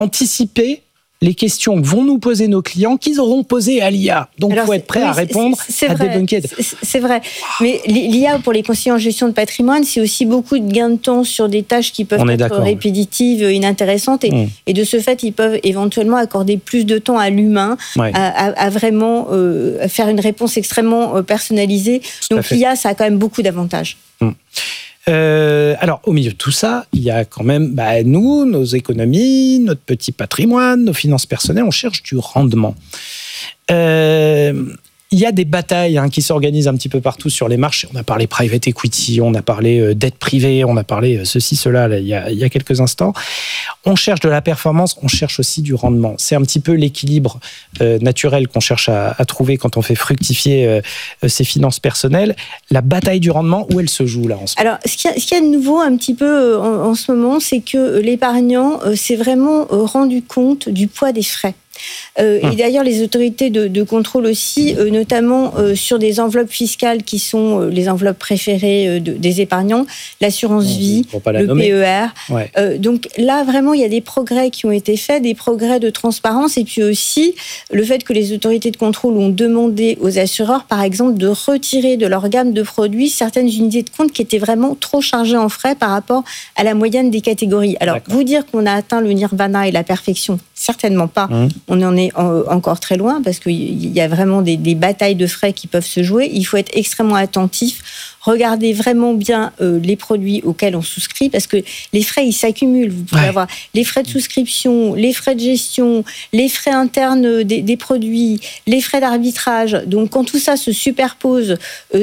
anticiper les questions que vont nous poser nos clients, qu'ils auront posées à l'IA. Donc, il faut être prêt à répondre, à débunker. C'est vrai. Mais l'IA, pour les conseillers en gestion de patrimoine, c'est aussi beaucoup de gains de temps sur des tâches qui peuvent être répétitives, inintéressantes. Et de ce fait, ils peuvent éventuellement accorder plus de temps à l'humain, à vraiment faire une réponse extrêmement personnalisée. Donc, l'IA, ça a quand même beaucoup d'avantages. Alors, au milieu de tout ça, il y a quand même nous, nos économies, notre petit patrimoine, nos finances personnelles, on cherche du rendement. Il y a des batailles qui s'organisent un petit peu partout sur les marchés. On a parlé private equity, on a parlé dette privée, on a parlé ceci, cela, là, il y a quelques instants. On cherche de la performance, on cherche aussi du rendement. C'est un petit peu l'équilibre naturel qu'on cherche à trouver quand on fait fructifier ses finances personnelles. La bataille du rendement, où elle se joue là en ce moment? Alors, ce qu'il y a de nouveau un petit peu en ce moment, c'est que l'épargnant s'est vraiment rendu compte du poids des frais. Et d'ailleurs, les autorités de contrôle aussi, notamment sur des enveloppes fiscales qui sont les enveloppes préférées des épargnants, l'assurance vie, le PER. Donc là, vraiment, il y a des progrès qui ont été faits, des progrès de transparence, et puis aussi le fait que les autorités de contrôle ont demandé aux assureurs, par exemple, de retirer de leur gamme de produits certaines unités de compte qui étaient vraiment trop chargées en frais par rapport à la moyenne des catégories. Alors, vous dire qu'on a atteint le nirvana et la perfection, certainement pas. On en est encore très loin parce qu'il y a vraiment des batailles de frais qui peuvent se jouer. Il faut être extrêmement attentif. Regardez vraiment bien les produits auxquels on souscrit parce que les frais, ils s'accumulent. Vous pouvez avoir les frais de souscription, les frais de gestion, les frais internes des produits, les frais d'arbitrage. Donc, quand tout ça se superpose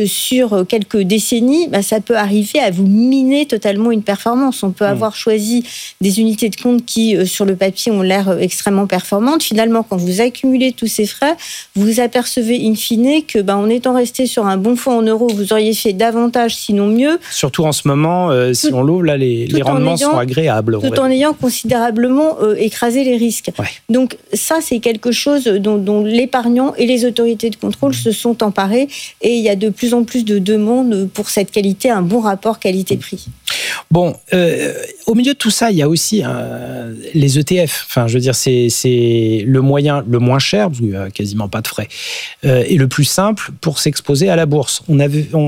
sur quelques décennies, ça peut arriver à vous miner totalement une performance. On peut avoir choisi des unités de compte qui, sur le papier, ont l'air extrêmement performantes. Finalement, quand vous accumulez tous ces frais, vous vous apercevez in fine que, en étant resté sur un bon fonds en euros, vous auriez fait davantage, sinon mieux. Surtout en ce moment, si on l'ouvre, là, les rendements sont agréables. Tout en ayant considérablement écrasé les risques. Donc ça, c'est quelque chose dont l'épargnant et les autorités de contrôle se sont emparés. Et il y a de plus en plus de demandes pour cette qualité, un bon rapport qualité-prix. Bon, au milieu de tout ça, il y a aussi les ETF. Enfin, je veux dire, c'est le moyen le moins cher, parce qu'il n'y a quasiment pas de frais, et le plus simple pour s'exposer à la bourse. On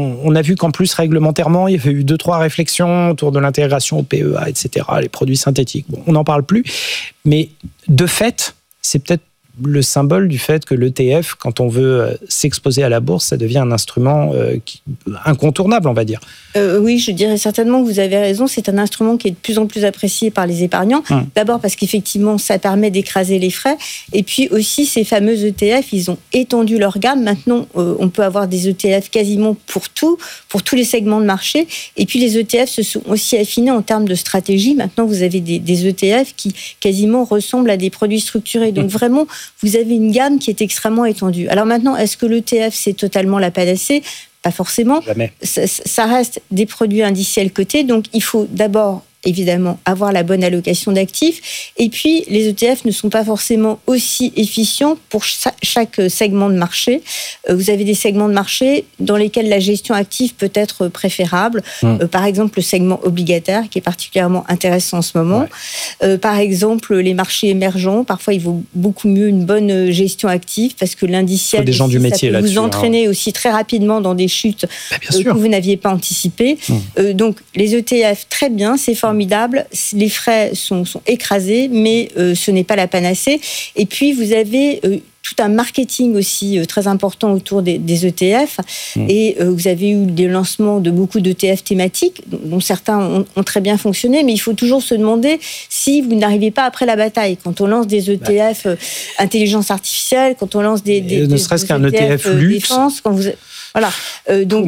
a vu qu'en plus, réglementairement, il y avait eu 2-3 réflexions autour de l'intégration au PEA, etc., les produits synthétiques. Bon, on n'en parle plus, mais de fait, c'est peut-être le symbole du fait que l'ETF, quand on veut s'exposer à la bourse, ça devient un instrument incontournable, on va dire. Oui, je dirais certainement que vous avez raison. C'est un instrument qui est de plus en plus apprécié par les épargnants. D'abord parce qu'effectivement, ça permet d'écraser les frais. Et puis aussi, ces fameux ETF, ils ont étendu leur gamme. Maintenant, on peut avoir des ETF quasiment pour tous les segments de marché. Et puis, les ETF se sont aussi affinés en termes de stratégie. Maintenant, vous avez des ETF qui quasiment ressemblent à des produits structurés. Donc, vraiment, vous avez une gamme qui est extrêmement étendue. Alors maintenant, est-ce que l'ETF, c'est totalement la panacée ? Pas forcément. Jamais. Ça reste des produits indiciels cotés, donc il faut d'abord évidemment avoir la bonne allocation d'actifs. Et puis, les ETF ne sont pas forcément aussi efficients pour chaque segment de marché. Vous avez des segments de marché dans lesquels la gestion active peut être préférable. Par exemple, le segment obligataire, qui est particulièrement intéressant en ce moment. Par exemple, les marchés émergents. Parfois, il vaut beaucoup mieux une bonne gestion active parce que l'indiciel, des gens aussi, du métier, ça peut vous entraîner aussi très rapidement dans des chutes que vous n'aviez pas anticipées. Donc, les ETF, très bien, c'est formidable. Les frais sont écrasés, mais ce n'est pas la panacée. Et puis, vous avez tout un marketing aussi très important autour des ETF. Et vous avez eu des lancements de beaucoup d'ETF thématiques, dont certains ont très bien fonctionné, mais il faut toujours se demander si vous n'arrivez pas après la bataille. Quand on lance des ETF intelligence artificielle, quand on lance ne serait-ce qu'un ETF luxe. Défense, quand vous... Voilà. Donc,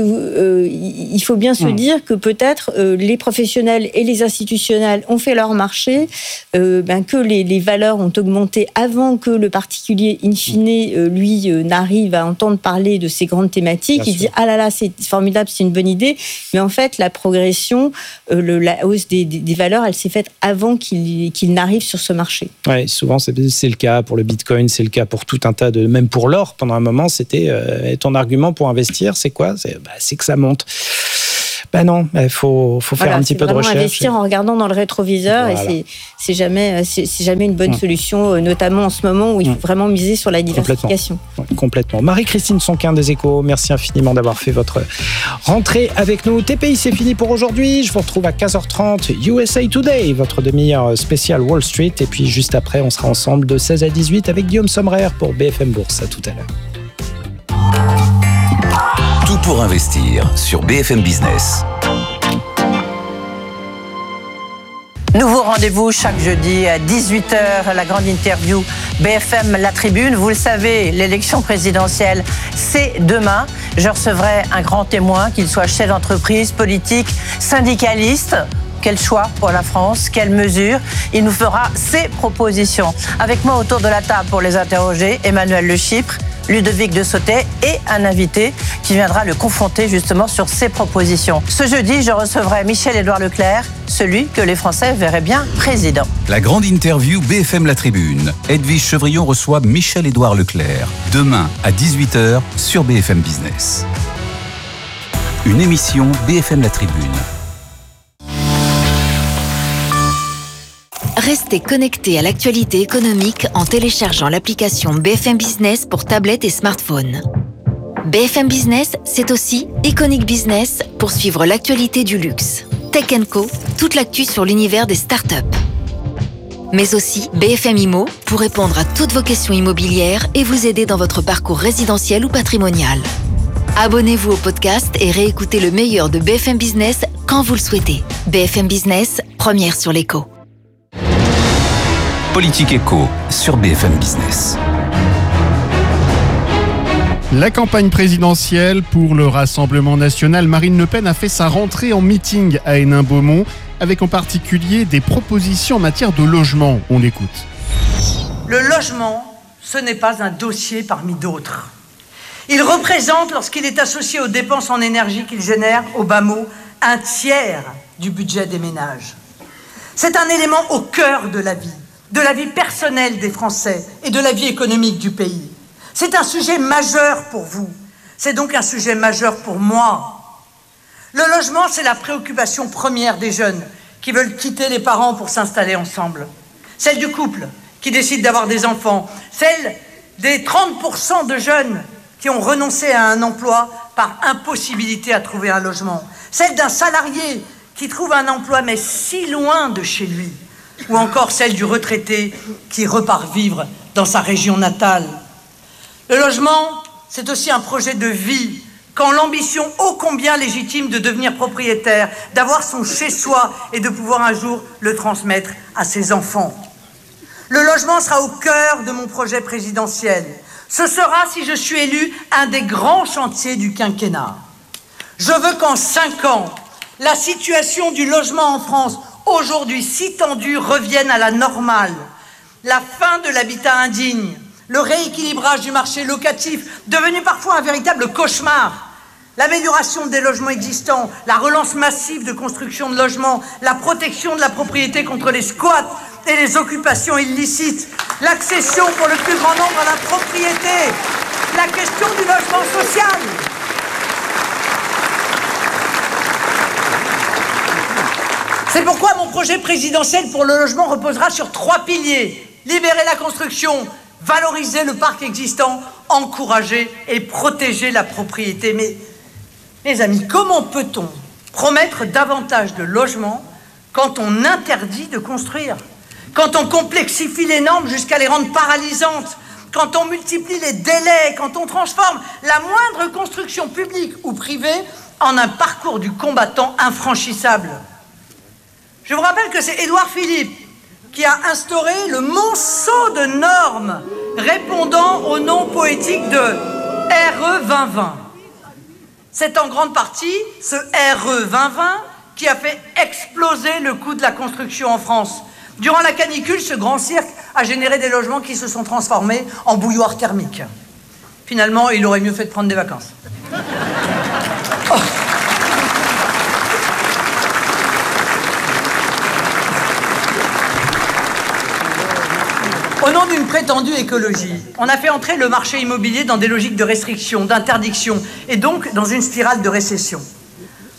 il faut bien se dire que peut-être les professionnels et les institutionnels ont fait leur marché, que les valeurs ont augmenté avant que le particulier, in fine, lui, n'arrive à entendre parler de ces grandes thématiques. Il dit « Ah là là, c'est formidable, c'est une bonne idée ». Mais en fait, la progression, la hausse des valeurs, elle s'est faite avant qu'il n'arrive sur ce marché. Oui, souvent, c'est le cas pour le Bitcoin, c'est le cas pour tout un tas de... Même pour l'or, pendant un moment, c'était ton argument pour investir, c'est quoi ? C'est que ça monte. Ben non, il faut faire un petit peu de recherche. Investir en regardant dans le rétroviseur, et c'est jamais une bonne solution, notamment en ce moment où il faut vraiment miser sur la diversification. Complètement. Marie-Christine Sonquin des Échos, merci infiniment d'avoir fait votre rentrée avec nous. TPI, c'est fini pour aujourd'hui. Je vous retrouve à 15h30 USA Today, votre demi-heure spéciale Wall Street. Et puis juste après, on sera ensemble de 16 à 18 avec Guillaume Sommerer pour BFM Bourse. À tout à l'heure. Tout pour investir sur BFM Business. Nouveau rendez-vous chaque jeudi à 18h, la grande interview BFM La Tribune. Vous le savez, l'élection présidentielle, c'est demain. Je recevrai un grand témoin, qu'il soit chef d'entreprise, politique, syndicaliste. Quel choix pour la France? Quelles mesures? Il nous fera ses propositions. Avec moi autour de la table pour les interroger, Emmanuel Le Chypre, Ludovic de Sautet et un invité qui viendra le confronter justement sur ses propositions. Ce jeudi, je recevrai Michel-Édouard Leclerc, celui que les Français verraient bien président. La grande interview BFM La Tribune. Edwige Chevrillon reçoit Michel-Édouard Leclerc. Demain à 18h sur BFM Business. Une émission BFM La Tribune. Restez connectés à l'actualité économique en téléchargeant l'application BFM Business pour tablettes et smartphones. BFM Business, c'est aussi Iconic Business pour suivre l'actualité du luxe. Tech & Co, toute l'actu sur l'univers des startups. Mais aussi BFM Immo pour répondre à toutes vos questions immobilières et vous aider dans votre parcours résidentiel ou patrimonial. Abonnez-vous au podcast et réécoutez le meilleur de BFM Business quand vous le souhaitez. BFM Business, première sur l'écho. Politique Éco sur BFM Business. La campagne présidentielle pour le Rassemblement national, Marine Le Pen a fait sa rentrée en meeting à Hénin-Beaumont, avec en particulier des propositions en matière de logement. On l'écoute. Le logement, ce n'est pas un dossier parmi d'autres. Il représente, lorsqu'il est associé aux dépenses en énergie qu'il génère, au bas mot, un tiers du budget des ménages. C'est un élément au cœur de la vie personnelle des Français et de la vie économique du pays. C'est un sujet majeur pour vous. C'est donc un sujet majeur pour moi. Le logement, c'est la préoccupation première des jeunes qui veulent quitter les parents pour s'installer ensemble. Celle du couple qui décide d'avoir des enfants. Celle des 30% de jeunes qui ont renoncé à un emploi par impossibilité à trouver un logement. Celle d'un salarié qui trouve un emploi mais si loin de chez lui. Ou encore celle du retraité qui repart vivre dans sa région natale. Le logement, c'est aussi un projet de vie, quand l'ambition ô combien légitime de devenir propriétaire, d'avoir son chez-soi et de pouvoir un jour le transmettre à ses enfants. Le logement sera au cœur de mon projet présidentiel. Ce sera, si je suis élu, un des grands chantiers du quinquennat. Je veux qu'en 5 ans, la situation du logement en France, aujourd'hui si tendue, revienne à la normale. La fin de l'habitat indigne, le rééquilibrage du marché locatif, devenu parfois un véritable cauchemar, l'amélioration des logements existants, la relance massive de construction de logements, la protection de la propriété contre les squats et les occupations illicites, l'accession pour le plus grand nombre à la propriété, la question du logement social. C'est pourquoi mon projet présidentiel pour le logement reposera sur 3 piliers. Libérer la construction, valoriser le parc existant, encourager et protéger la propriété. Mais, mes amis, comment peut-on promettre davantage de logements quand on interdit de construire? Quand on complexifie les normes jusqu'à les rendre paralysantes? Quand on multiplie les délais? Quand on transforme la moindre construction publique ou privée en un parcours du combattant infranchissable? Je vous rappelle que c'est Édouard Philippe qui a instauré le monceau de normes répondant au nom poétique de RE 2020. C'est en grande partie ce RE 2020 qui a fait exploser le coût de la construction en France. Durant la canicule, ce grand cirque a généré des logements qui se sont transformés en bouilloire thermique. Finalement, il aurait mieux fait de prendre des vacances. Oh. Au nom d'une prétendue écologie, on a fait entrer le marché immobilier dans des logiques de restriction, d'interdiction, et donc dans une spirale de récession.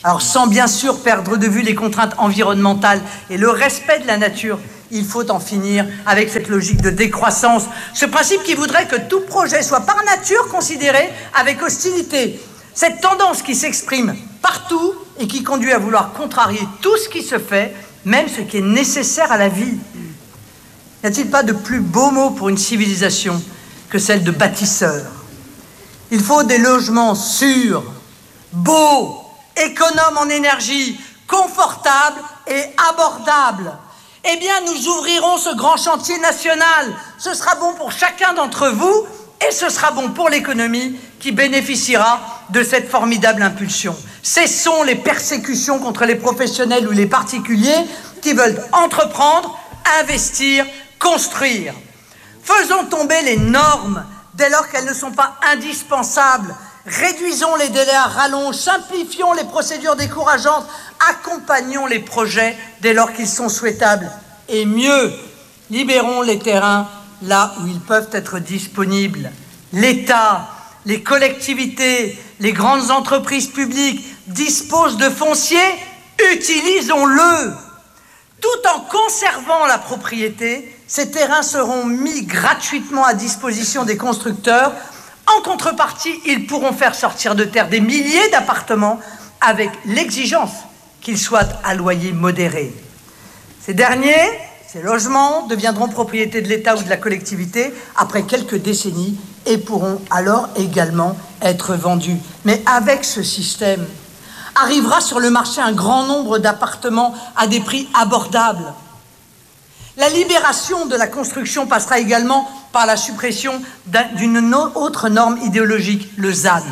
Alors sans bien sûr perdre de vue les contraintes environnementales et le respect de la nature, il faut en finir avec cette logique de décroissance, ce principe qui voudrait que tout projet soit par nature considéré avec hostilité. Cette tendance qui s'exprime partout et qui conduit à vouloir contrarier tout ce qui se fait, même ce qui est nécessaire à la vie. N'y a-t-il pas de plus beau mot pour une civilisation que celle de bâtisseur? Il faut des logements sûrs, beaux, économes en énergie, confortables et abordables. Eh bien, nous ouvrirons ce grand chantier national. Ce sera bon pour chacun d'entre vous et ce sera bon pour l'économie qui bénéficiera de cette formidable impulsion. Cessons les persécutions contre les professionnels ou les particuliers qui veulent entreprendre, investir, construire. Faisons tomber les normes dès lors qu'elles ne sont pas indispensables. Réduisons les délais à rallonge, simplifions les procédures décourageantes, accompagnons les projets dès lors qu'ils sont souhaitables. Et mieux, libérons les terrains là où ils peuvent être disponibles. L'État, les collectivités, les grandes entreprises publiques disposent de foncier, utilisons-le. Tout en conservant la propriété, ces terrains seront mis gratuitement à disposition des constructeurs. En contrepartie, ils pourront faire sortir de terre des milliers d'appartements avec l'exigence qu'ils soient à loyer modéré. Ces derniers, ces logements, deviendront propriété de l'État ou de la collectivité après quelques décennies et pourront alors également être vendus. Mais avec ce système, arrivera sur le marché un grand nombre d'appartements à des prix abordables. La libération de la construction passera également par la suppression d'une autre norme idéologique, le ZAN.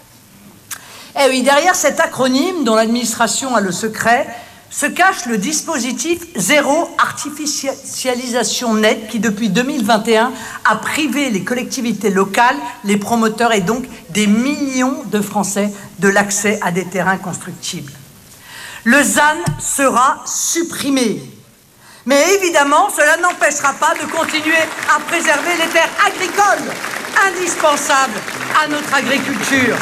Eh oui, derrière cet acronyme dont l'administration a le secret, se cache le dispositif Zéro Artificialisation Nette qui, depuis 2021, a privé les collectivités locales, les promoteurs et donc des millions de Français de l'accès à des terrains constructibles. Le ZAN sera supprimé. Mais évidemment, cela n'empêchera pas de continuer à préserver les terres agricoles, indispensables à notre agriculture.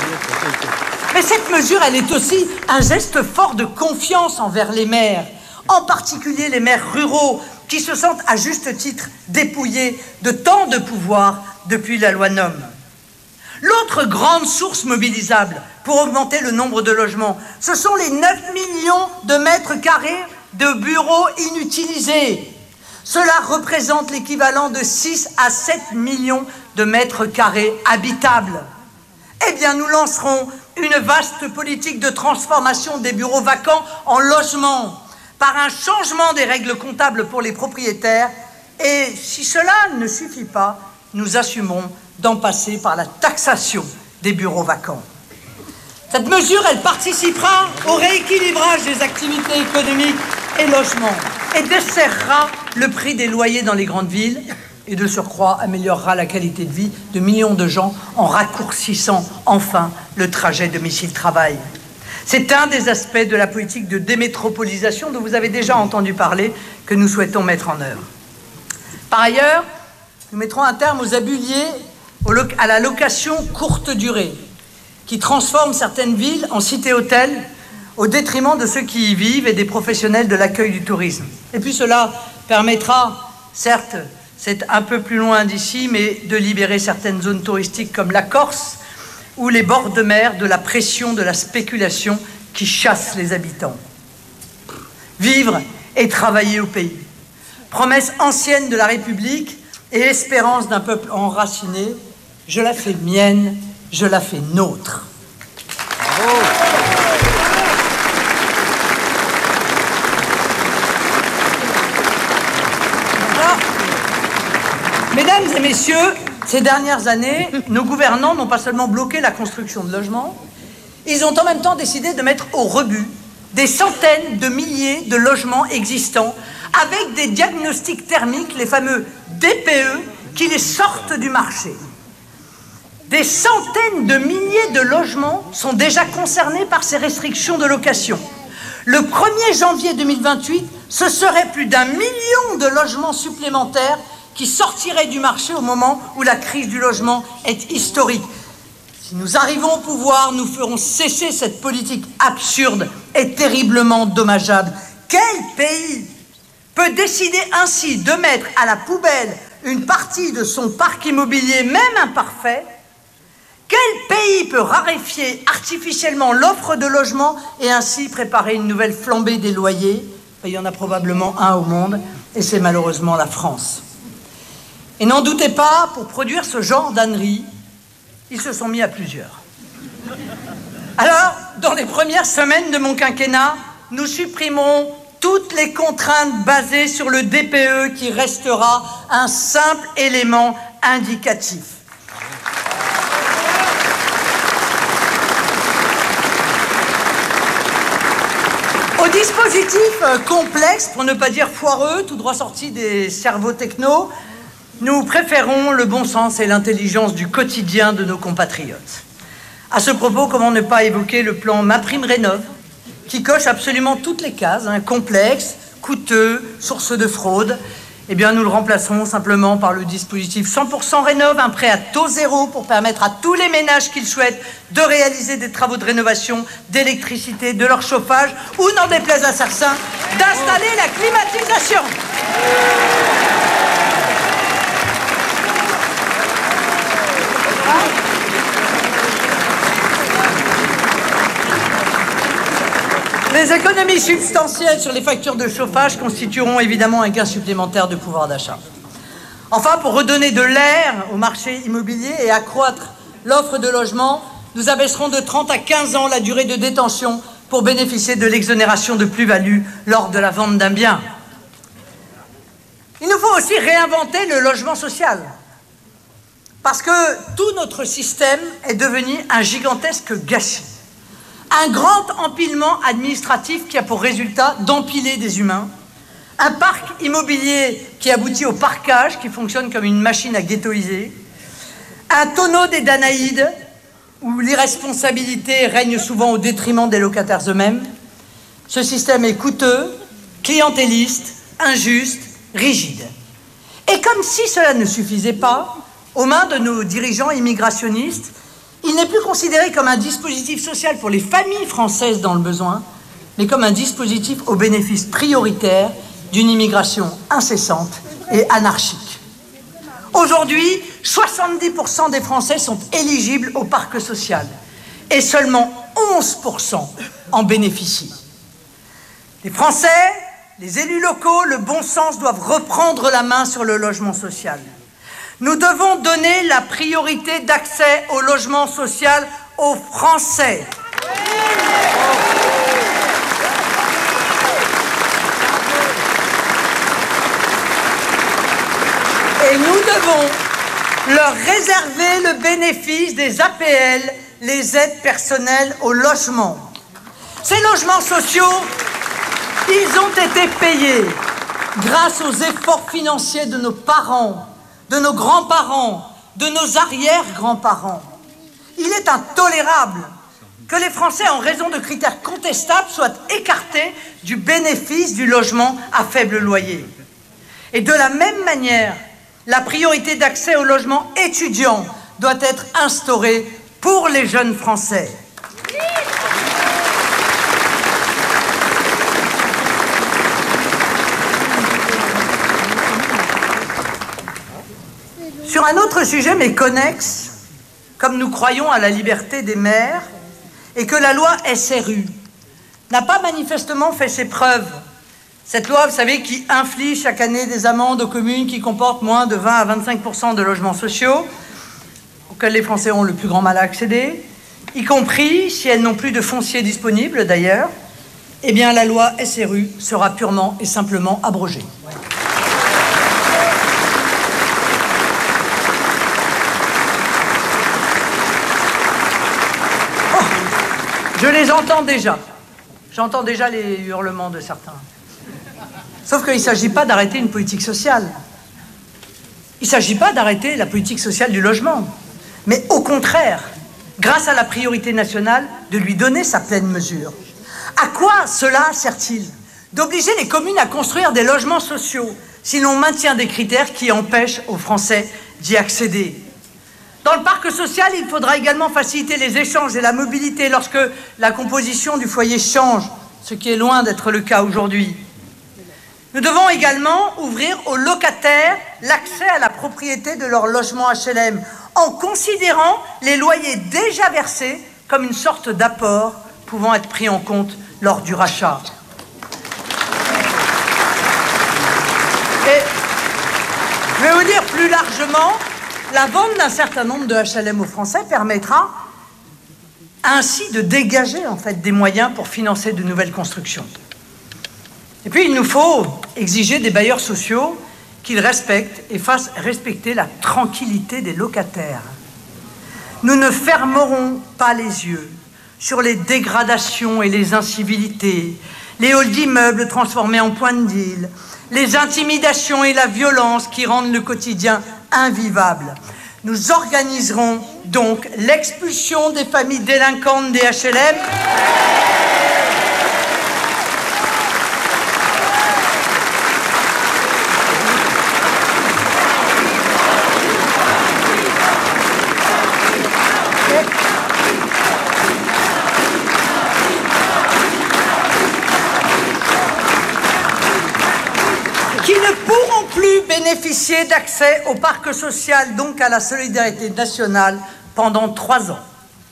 Mais cette mesure, elle est aussi un geste fort de confiance envers les maires, en particulier les maires ruraux, qui se sentent à juste titre dépouillés de tant de pouvoir depuis la loi NOM. L'autre grande source mobilisable pour augmenter le nombre de logements, ce sont les 9 millions de mètres carrés de bureaux inutilisés. Cela représente l'équivalent de 6 à 7 millions de mètres carrés habitables. Eh bien, nous lancerons une vaste politique de transformation des bureaux vacants en logements par un changement des règles comptables pour les propriétaires. Et si cela ne suffit pas, nous assumerons d'en passer par la taxation des bureaux vacants. Cette mesure, elle participera au rééquilibrage des activités économiques et logements et desserrera le prix des loyers dans les grandes villes et de surcroît améliorera la qualité de vie de millions de gens en raccourcissant enfin le trajet domicile-travail. C'est un des aspects de la politique de démétropolisation dont vous avez déjà entendu parler que nous souhaitons mettre en œuvre. Par ailleurs, nous mettrons un terme aux abus liés à la location courte durée qui transforme certaines villes en cités-hôtels au détriment de ceux qui y vivent et des professionnels de l'accueil du tourisme. Et puis cela permettra, certes, c'est un peu plus loin d'ici, mais de libérer certaines zones touristiques comme la Corse ou les bords de mer de la pression de la spéculation qui chasse les habitants. Vivre et travailler au pays. Promesse ancienne de la République et espérance d'un peuple enraciné, je la fais mienne, je la fais nôtre. Bravo. Mesdames et messieurs, ces dernières années, nos gouvernants n'ont pas seulement bloqué la construction de logements, ils ont en même temps décidé de mettre au rebut des centaines de milliers de logements existants avec des diagnostics thermiques, les fameux DPE, qui les sortent du marché. Des centaines de milliers de logements sont déjà concernés par ces restrictions de location. Le 1er janvier 2028, ce serait plus d'1 million de logements supplémentaires qui sortiraient du marché au moment où la crise du logement est historique. Si nous arrivons au pouvoir, nous ferons cesser cette politique absurde est terriblement dommageable. Quel pays peut décider ainsi de mettre à la poubelle une partie de son parc immobilier, même imparfait? Quel pays peut raréfier artificiellement l'offre de logement et ainsi préparer une nouvelle flambée des loyers? Il y en a probablement un au monde, et c'est malheureusement la France. Et n'en doutez pas, pour produire ce genre d'ânerie, ils se sont mis à plusieurs. Alors, dans les premières semaines de mon quinquennat, nous supprimerons toutes les contraintes basées sur le DPE qui restera un simple élément indicatif. Au dispositif complexe, pour ne pas dire foireux, tout droit sorti des cerveaux techno, nous préférons le bon sens et l'intelligence du quotidien de nos compatriotes. À ce propos, comment ne pas évoquer le plan MaPrimeRénov', qui coche absolument toutes les cases, complexe, coûteux, source de fraude. Eh bien, nous le remplacerons simplement par le dispositif 100% Rénov', un prêt à taux zéro pour permettre à tous les ménages qui le souhaitent de réaliser des travaux de rénovation, d'électricité, de leur chauffage ou, n'en déplaise à certains, d'installer la climatisation. Les économies substantielles sur les factures de chauffage constitueront évidemment un gain supplémentaire de pouvoir d'achat. Enfin, pour redonner de l'air au marché immobilier et accroître l'offre de logement, nous abaisserons de 30 à 15 ans la durée de détention pour bénéficier de l'exonération de plus-value lors de la vente d'un bien. Il nous faut aussi réinventer le logement social, parce que tout notre système est devenu un gigantesque gâchis. Un grand empilement administratif qui a pour résultat d'empiler des humains, un parc immobilier qui aboutit au parquage, qui fonctionne comme une machine à ghettoiser, un tonneau des Danaïdes, où l'irresponsabilité règne souvent au détriment des locataires eux-mêmes. Ce système est coûteux, clientéliste, injuste, rigide. Et comme si cela ne suffisait pas, aux mains de nos dirigeants immigrationnistes, il n'est plus considéré comme un dispositif social pour les familles françaises dans le besoin, mais comme un dispositif au bénéfice prioritaire d'une immigration incessante et anarchique. Aujourd'hui, 70% des Français sont éligibles au parc social et seulement 11% en bénéficient. Les Français, les élus locaux, le bon sens doivent reprendre la main sur le logement social. Nous devons donner la priorité d'accès au logement social aux Français. Et nous devons leur réserver le bénéfice des APL, les aides personnelles au logement. Ces logements sociaux, ils ont été payés grâce aux efforts financiers de nos parents, de nos grands-parents, de nos arrière-grands-parents. Il est intolérable que les Français, en raison de critères contestables, soient écartés du bénéfice du logement à faible loyer. Et de la même manière, la priorité d'accès au logement étudiant doit être instaurée pour les jeunes Français. Sur un autre sujet, mais connexe, comme nous croyons à la liberté des maires, et que la loi SRU n'a pas manifestement fait ses preuves. Cette loi, vous savez, qui inflige chaque année des amendes aux communes qui comportent moins de 20 à 25% de logements sociaux, auxquels les Français ont le plus grand mal à accéder, y compris si elles n'ont plus de foncier disponible d'ailleurs, eh bien la loi SRU sera purement et simplement abrogée. Je les entends déjà. J'entends déjà les hurlements de certains. Sauf qu'il ne s'agit pas d'arrêter une politique sociale. Il ne s'agit pas d'arrêter la politique sociale du logement. Mais au contraire, grâce à la priorité nationale, de lui donner sa pleine mesure. À quoi cela sert-il? D'obliger les communes à construire des logements sociaux si l'on maintient des critères qui empêchent aux Français d'y accéder. Dans le parc social, il faudra également faciliter les échanges et la mobilité lorsque la composition du foyer change ce qui est loin d'être le cas aujourd'hui. Nous devons également ouvrir aux locataires l'accès à la propriété de leur logement HLM en considérant les loyers déjà versés comme une sorte d'apport pouvant être pris en compte lors du rachat. Et je vais vous dire plus largement, la vente d'un certain nombre de HLM aux Français permettra ainsi de dégager en fait des moyens pour financer de nouvelles constructions. Et puis il nous faut exiger des bailleurs sociaux qu'ils respectent et fassent respecter la tranquillité des locataires. Nous ne fermerons pas les yeux sur les dégradations et les incivilités, les halls d'immeubles transformés en points de deal, les intimidations et la violence qui rendent le quotidien invivable. Nous organiserons donc l'expulsion des familles délinquantes des HLM bénéficier d'accès au parc social, donc à la solidarité nationale, pendant 3 ans.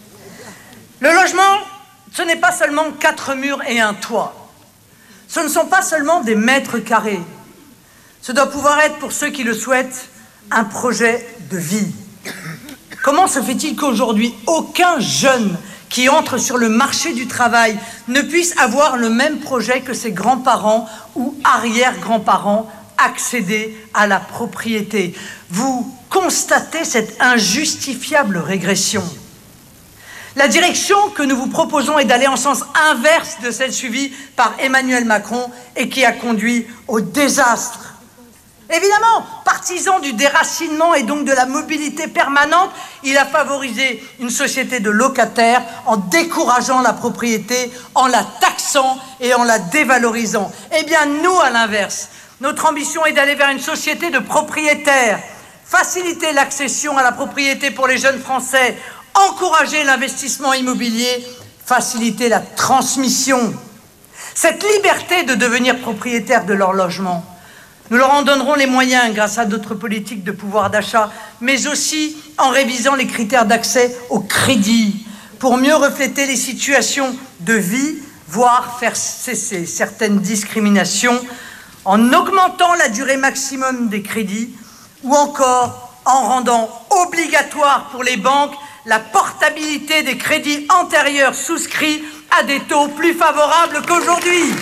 Le logement, ce n'est pas seulement 4 murs et un toit. Ce ne sont pas seulement des mètres carrés. Ce doit pouvoir être, pour ceux qui le souhaitent, un projet de vie. Comment se fait-il qu'aujourd'hui, aucun jeune qui entre sur le marché du travail ne puisse avoir le même projet que ses grands-parents ou arrière-grands-parents, accéder à la propriété? Vous constatez cette injustifiable régression. La direction que nous vous proposons est d'aller en sens inverse de celle suivie par Emmanuel Macron et qui a conduit au désastre. Évidemment, partisan du déracinement et donc de la mobilité permanente, il a favorisé une société de locataires en décourageant la propriété, en la taxant et en la dévalorisant. Eh bien, nous, à l'inverse, notre ambition est d'aller vers une société de propriétaires, faciliter l'accession à la propriété pour les jeunes Français, encourager l'investissement immobilier, faciliter la transmission. Cette liberté de devenir propriétaire de leur logement, nous leur en donnerons les moyens grâce à d'autres politiques de pouvoir d'achat, mais aussi en révisant les critères d'accès au crédit pour mieux refléter les situations de vie, voire faire cesser certaines discriminations, en augmentant la durée maximum des crédits ou encore en rendant obligatoire pour les banques la portabilité des crédits antérieurs souscrits à des taux plus favorables qu'aujourd'hui.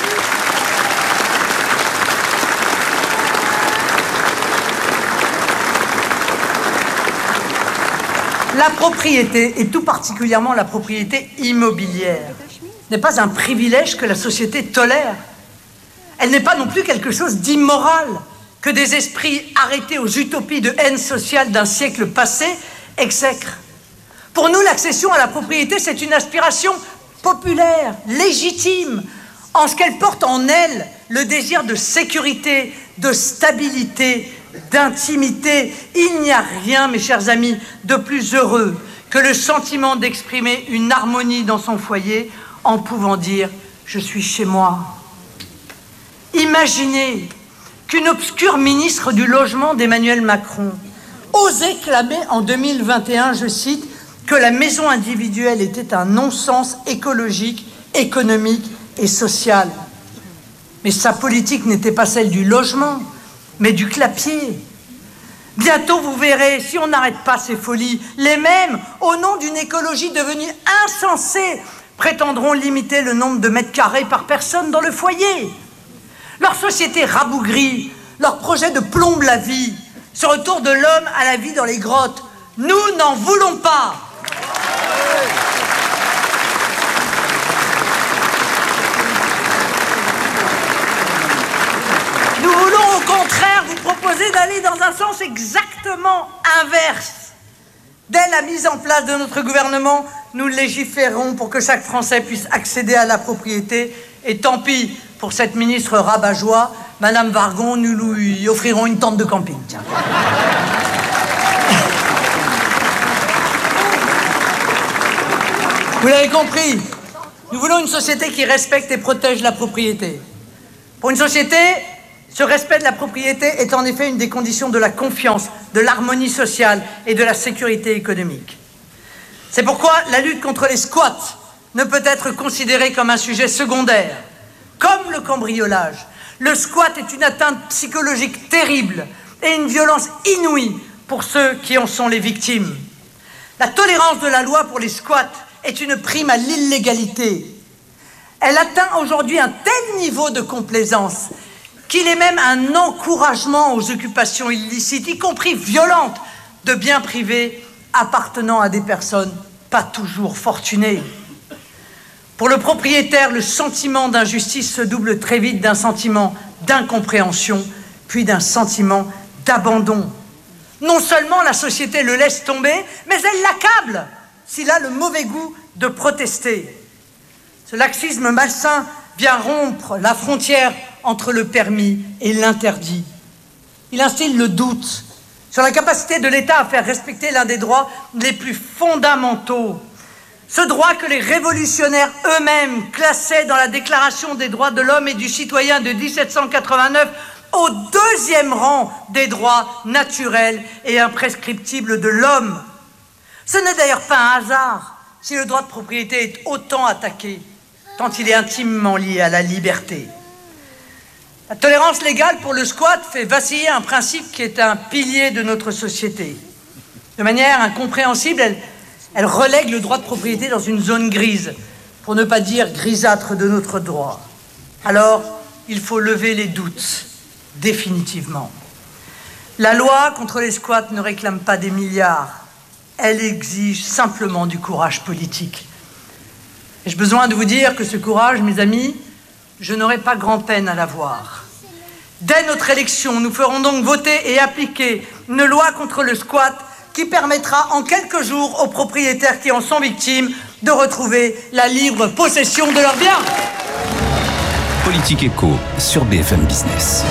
La propriété, et tout particulièrement la propriété immobilière, n'est pas un privilège que la société tolère. Elle n'est pas non plus quelque chose d'immoral que des esprits arrêtés aux utopies de haine sociale d'un siècle passé exècrent. Pour nous, l'accession à la propriété, c'est une aspiration populaire, légitime, en ce qu'elle porte en elle le désir de sécurité, de stabilité, d'intimité. Il n'y a rien, mes chers amis, de plus heureux que le sentiment d'exprimer une harmonie dans son foyer en pouvant dire « je suis chez moi ». Imaginez qu'une obscure ministre du Logement d'Emmanuel Macron osait clamer en 2021, je cite, que la maison individuelle était un non-sens écologique, économique et social. Mais sa politique n'était pas celle du logement, mais du clapier. Bientôt, vous verrez, si on n'arrête pas ces folies, les mêmes, au nom d'une écologie devenue insensée, prétendront limiter le nombre de mètres carrés par personne dans le foyer. Leur société rabougrie, leur projet de plombe la vie, ce retour de l'homme à la vie dans les grottes. Nous n'en voulons pas. Nous voulons au contraire vous proposer d'aller dans un sens exactement inverse. Dès la mise en place de notre gouvernement, nous légiférons pour que chaque Français puisse accéder à la propriété. Et tant pis pour cette ministre rabat-joie, Madame Wargon, nous lui offrirons une tente de camping. Tiens. Vous l'avez compris, Nous voulons une société qui respecte et protège la propriété. Pour une société, ce respect de la propriété est en effet une des conditions de la confiance, de l'harmonie sociale et de la sécurité économique. C'est pourquoi la lutte contre les squats ne peut être considérée comme un sujet secondaire. Comme le cambriolage, le squat est une atteinte psychologique terrible et une violence inouïe pour ceux qui en sont les victimes. La tolérance de la loi pour les squats est une prime à l'illégalité. Elle atteint aujourd'hui un tel niveau de complaisance qu'il est même un encouragement aux occupations illicites, y compris violentes, de biens privés appartenant à des personnes pas toujours fortunées. Pour le propriétaire, le sentiment d'injustice se double très vite d'un sentiment d'incompréhension, puis d'un sentiment d'abandon. Non seulement la société le laisse tomber, mais elle l'accable s'il a le mauvais goût de protester. Ce laxisme malsain vient rompre la frontière entre le permis et l'interdit. Il instille le doute sur la capacité de l'État à faire respecter l'un des droits les plus fondamentaux. Ce droit que les révolutionnaires eux-mêmes classaient dans la Déclaration des droits de l'homme et du citoyen de 1789 au deuxième rang des droits naturels et imprescriptibles de l'homme. Ce n'est d'ailleurs pas un hasard si le droit de propriété est autant attaqué, tant il est intimement lié à la liberté. La tolérance légale pour le squat fait vaciller un principe qui est un pilier de notre société. De manière incompréhensible, elle relègue le droit de propriété dans une zone grise, pour ne pas dire grisâtre de notre droit. Alors, il faut lever les doutes, définitivement. La loi contre les squats ne réclame pas des milliards, elle exige simplement du courage politique. Ai-je besoin de vous dire que ce courage, mes amis, je n'aurai pas grand-peine à l'avoir. Dès notre élection, nous ferons donc voter et appliquer une loi contre le squat qui permettra en quelques jours aux propriétaires qui en sont victimes de retrouver la libre possession de leurs biens. Politique Éco sur BFM Business.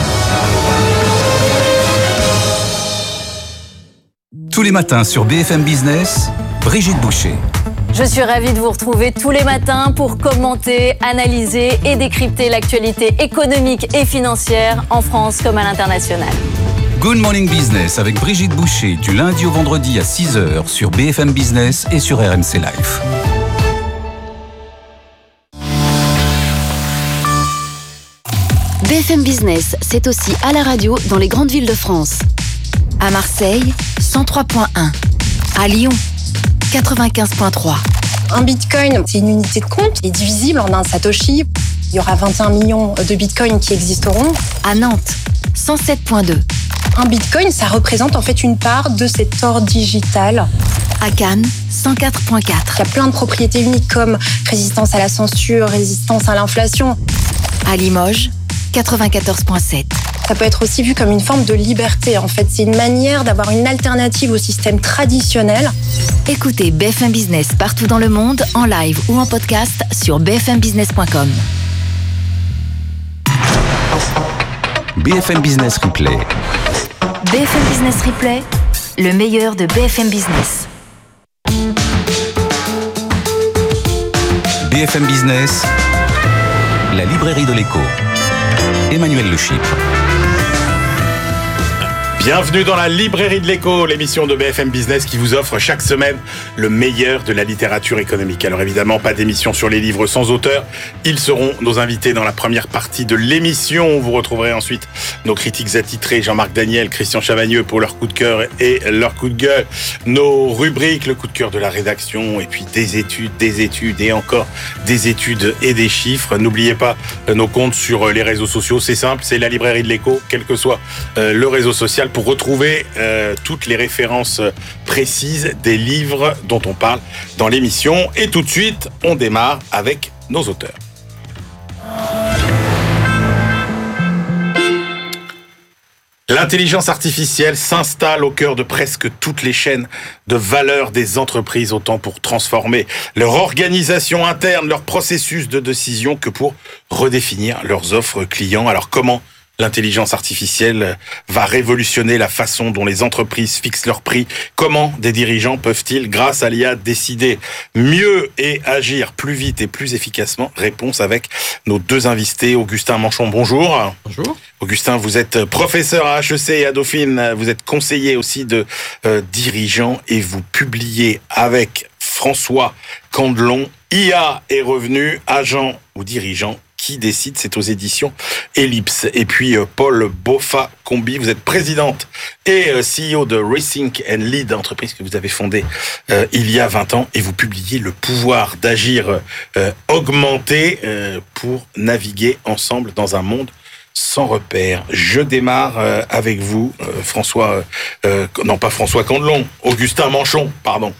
Tous les matins sur BFM Business, Brigitte Boucher. Je suis ravie de vous retrouver tous les matins pour commenter, analyser et décrypter l'actualité économique et financière en France comme à l'international. Good Morning Business avec Brigitte Boucher du lundi au vendredi à 6h sur BFM Business et sur RMC Live. BFM Business, c'est aussi à la radio dans les grandes villes de France. À Marseille, 103.1. À Lyon, 95.3. Un bitcoin, c'est une unité de compte, il est divisible en un satoshi. Il y aura 21 millions de bitcoins qui existeront. À Nantes, 107.2. Un bitcoin, ça représente en fait une part de cet or digital. À Cannes, 104.4. Il y a plein de propriétés uniques comme résistance à la censure, résistance à l'inflation. À Limoges, 94.7. Ça peut être aussi vu comme une forme de liberté. En fait, c'est une manière d'avoir une alternative au système traditionnel. Écoutez BFM Business partout dans le monde, en live ou en podcast sur bfmbusiness.com. BFM Business Replay. BFM Business Replay, le meilleur de BFM Business. BFM Business, la librairie de l'écho. Emmanuel Le Chypre. Bienvenue dans la librairie de l'écho, l'émission de BFM Business qui vous offre chaque semaine le meilleur de la littérature économique. Alors évidemment, pas d'émission sur les livres sans auteur. Ils seront nos invités dans la première partie de l'émission. Vous retrouverez ensuite nos critiques attitrés, Jean-Marc Daniel, Christian Chavagneux pour leur coup de cœur et leur coup de gueule. Nos rubriques, le coup de cœur de la rédaction et puis des études et encore des études et des chiffres. N'oubliez pas nos comptes sur les réseaux sociaux. C'est simple, c'est la librairie de l'écho, quel que soit le réseau social, pour retrouver toutes les références précises des livres dont on parle dans l'émission. Et tout de suite, on démarre avec nos auteurs. L'intelligence artificielle s'installe au cœur de presque toutes les chaînes de valeur des entreprises, autant pour transformer leur organisation interne, leur processus de décision, que pour redéfinir leurs offres clients. Alors comment l'intelligence artificielle va révolutionner la façon dont les entreprises fixent leurs prix. Comment des dirigeants peuvent-ils, grâce à l'IA, décider mieux et agir plus vite et plus efficacement? Réponse avec nos deux invités. Augustin Manchon, bonjour. Bonjour. Augustin, vous êtes professeur à HEC et à Dauphine. Vous êtes conseiller aussi de dirigeants et vous publiez avec François Candelon IA est revenu, agent ou dirigeant qui décide, c'est aux éditions Ellipse. Et puis Paul Boffa-Combi, vous êtes présidente et CEO de Rethink & Lead, entreprise que vous avez fondée il y a 20 ans, et vous publiez Le pouvoir d'agir augmenté pour naviguer ensemble dans un monde sans repère. Je démarre avec vous, François Candelon, Augustin Manchon, pardon.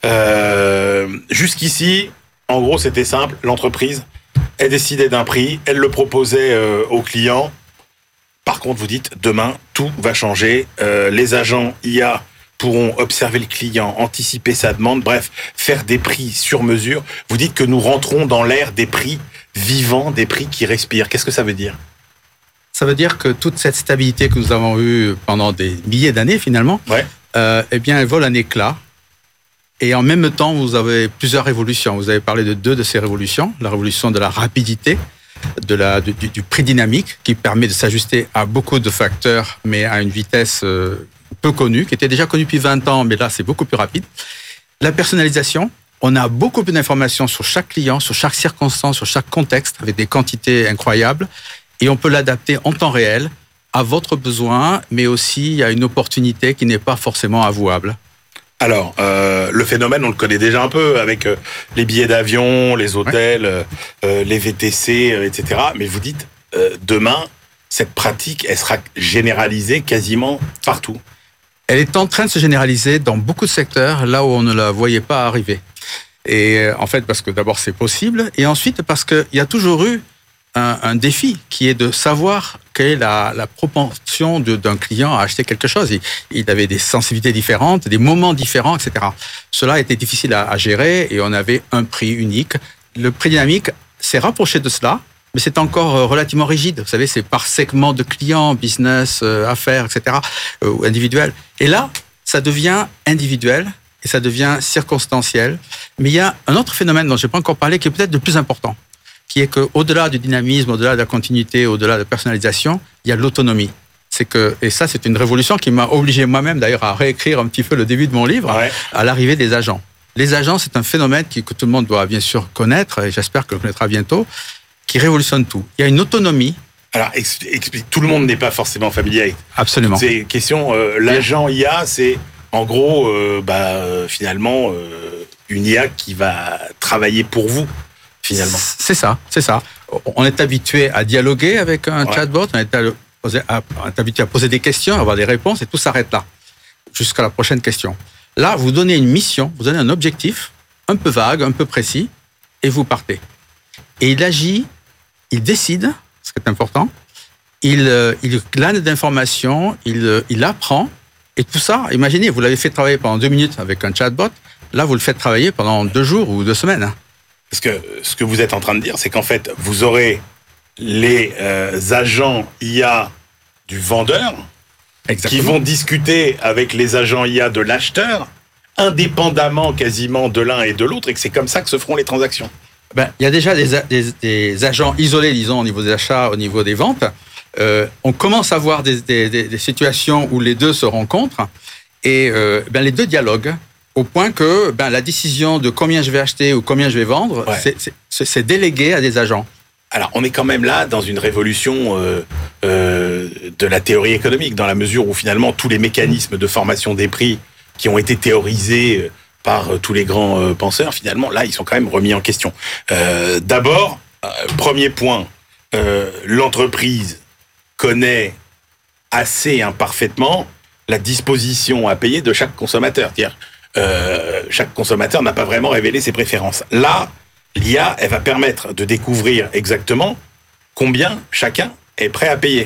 Jusqu'ici, en gros, c'était simple, l'entreprise, elle décidait d'un prix, elle le proposait aux clients. Par contre, vous dites, demain, tout va changer. Les agents IA pourront observer le client, anticiper sa demande, bref, faire des prix sur mesure. Vous dites que nous rentrons dans l'ère des prix vivants, des prix qui respirent. Qu'est-ce que ça veut dire ? Ça veut dire que toute cette stabilité que nous avons eue pendant des milliers d'années, finalement, eh bien, elle vole un éclat. Et en même temps, vous avez plusieurs révolutions. Vous avez parlé de deux de ces révolutions. La révolution de la rapidité, du prix dynamique, qui permet de s'ajuster à beaucoup de facteurs, mais à une vitesse peu connue, qui était déjà connue depuis 20 ans, mais là, c'est beaucoup plus rapide. La personnalisation. On a beaucoup plus d'informations sur chaque client, sur chaque circonstance, sur chaque contexte, avec des quantités incroyables. Et on peut l'adapter en temps réel à votre besoin, mais aussi à une opportunité qui n'est pas forcément avouable. Alors, le phénomène, on le connaît déjà un peu avec les billets d'avion, les hôtels, les VTC, etc. Mais vous dites, demain, cette pratique, elle sera généralisée quasiment partout. Elle est en train de se généraliser dans beaucoup de secteurs, là où on ne la voyait pas arriver. Et en fait, parce que d'abord, c'est possible, et ensuite, parce qu'il y a toujours eu un défi qui est de savoir quelle est la propension d'un client à acheter quelque chose. Il avait des sensibilités différentes, des moments différents, etc. Cela était difficile à gérer et on avait un prix unique. Le prix dynamique s'est rapproché de cela, mais c'est encore relativement rigide. Vous savez, c'est par segment de clients, business, affaires, etc., ou individuel. Et là, ça devient individuel et ça devient circonstanciel. Mais il y a un autre phénomène dont je n'ai pas encore parlé qui est peut-être le plus important, qui est qu'au-delà du dynamisme, au-delà de la continuité, au-delà de la personnalisation, il y a l'autonomie. Et ça, c'est une révolution qui m'a obligé moi-même, d'ailleurs, à réécrire un petit peu le début de mon livre, à l'arrivée des agents. Les agents, c'est un phénomène que tout le monde doit bien sûr connaître, et j'espère que le connaîtra bientôt, qui révolutionne tout. Il y a une autonomie. Alors, explique, tout le monde n'est pas forcément familier avec Absolument. Ces questions. L'agent IA, c'est en gros, finalement, une IA qui va travailler pour vous. Finalement. C'est ça. On est habitué à dialoguer avec un chatbot, on est habitué à poser des questions, à avoir des réponses, et tout s'arrête là, jusqu'à la prochaine question. Là, vous donnez une mission, vous donnez un objectif, un peu vague, un peu précis, et vous partez. Et il agit, il décide, ce qui est important, il glane d'informations, il apprend, et tout ça, imaginez, vous l'avez fait travailler pendant 2 minutes avec un chatbot, là, vous le faites travailler pendant 2 jours ou 2 semaines. Parce que ce que vous êtes en train de dire, c'est qu'en fait, vous aurez les agents IA du vendeur qui vont discuter avec les agents IA de l'acheteur, indépendamment quasiment de l'un et de l'autre, et que c'est comme ça que se feront les transactions. Il y a déjà des agents isolés, disons, au niveau des achats, au niveau des ventes. On commence à voir des situations où les deux se rencontrent, et les deux dialoguent. Au point que la décision de combien je vais acheter ou combien je vais vendre, c'est délégué à des agents. Alors, on est quand même là dans une révolution de la théorie économique, dans la mesure où finalement tous les mécanismes de formation des prix qui ont été théorisés par tous les grands penseurs, finalement, là, ils sont quand même remis en question. D'abord, premier point, l'entreprise connaît assez imparfaitement la disposition à payer de chaque consommateur. C'est-à-dire, chaque consommateur n'a pas vraiment révélé ses préférences. Là, l'IA, elle va permettre de découvrir exactement combien chacun est prêt à payer.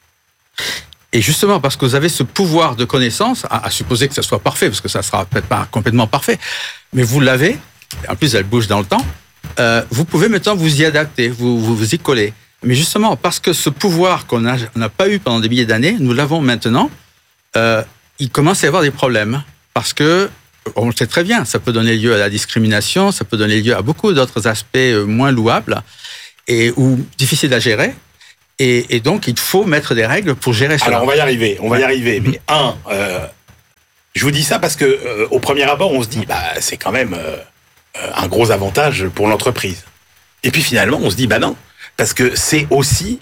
Et justement, parce que vous avez ce pouvoir de connaissance, à supposer que ça soit parfait, parce que ça sera peut-être pas complètement parfait, mais vous l'avez, en plus elle bouge dans le temps, vous pouvez maintenant vous y adapter, vous y coller. Mais justement, parce que ce pouvoir qu'on n'a pas eu pendant des milliers d'années, nous l'avons maintenant, il commence à y avoir des problèmes. Parce que, on le sait très bien, ça peut donner lieu à la discrimination, ça peut donner lieu à beaucoup d'autres aspects moins louables ou difficiles à gérer. Et donc, il faut mettre des règles pour gérer cela. Alors, on va y arriver. Mais je vous dis ça parce que au premier abord, on se dit, c'est quand même un gros avantage pour l'entreprise. Et puis finalement, on se dit, non, parce que c'est aussi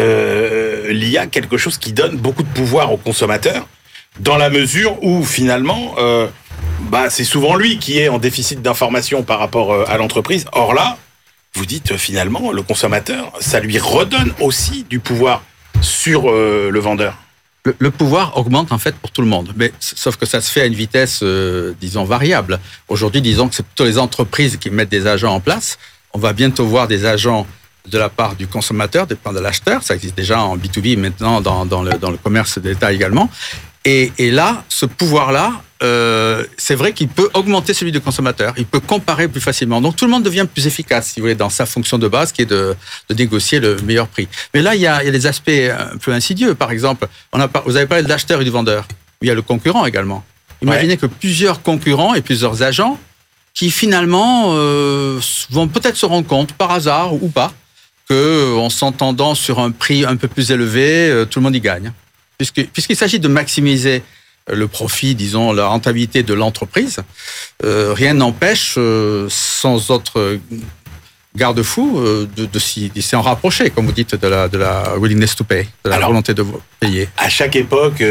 l'IA quelque chose qui donne beaucoup de pouvoir au consommateur, dans la mesure où finalement, c'est souvent lui qui est en déficit d'information par rapport à l'entreprise. Or là, vous dites finalement, le consommateur, ça lui redonne aussi du pouvoir sur le vendeur. Le pouvoir augmente en fait pour tout le monde, mais sauf que ça se fait à une vitesse, disons, variable. Aujourd'hui, disons que c'est plutôt les entreprises qui mettent des agents en place. On va bientôt voir des agents de la part du consommateur, de l'acheteur. Ça existe déjà en B2B, maintenant dans le commerce d'État également. Et là, ce pouvoir-là, c'est vrai qu'il peut augmenter celui du consommateur. Il peut comparer plus facilement. Donc tout le monde devient plus efficace, si vous voulez, dans sa fonction de base, qui est de négocier le meilleur prix. Mais là, il y a des aspects un peu insidieux. Par exemple, vous avez parlé de l'acheteur et du vendeur. Il y a le concurrent également. Imaginez que plusieurs concurrents et plusieurs agents qui finalement vont peut-être se rendre compte, par hasard ou pas, qu'en s'entendant sur un prix un peu plus élevé, tout le monde y gagne. Puisqu'il s'agit de maximiser le profit, disons, la rentabilité de l'entreprise, rien n'empêche, sans autre garde-fou, de s'en rapprocher, comme vous dites, de la willingness to pay, de la volonté de payer. À chaque époque,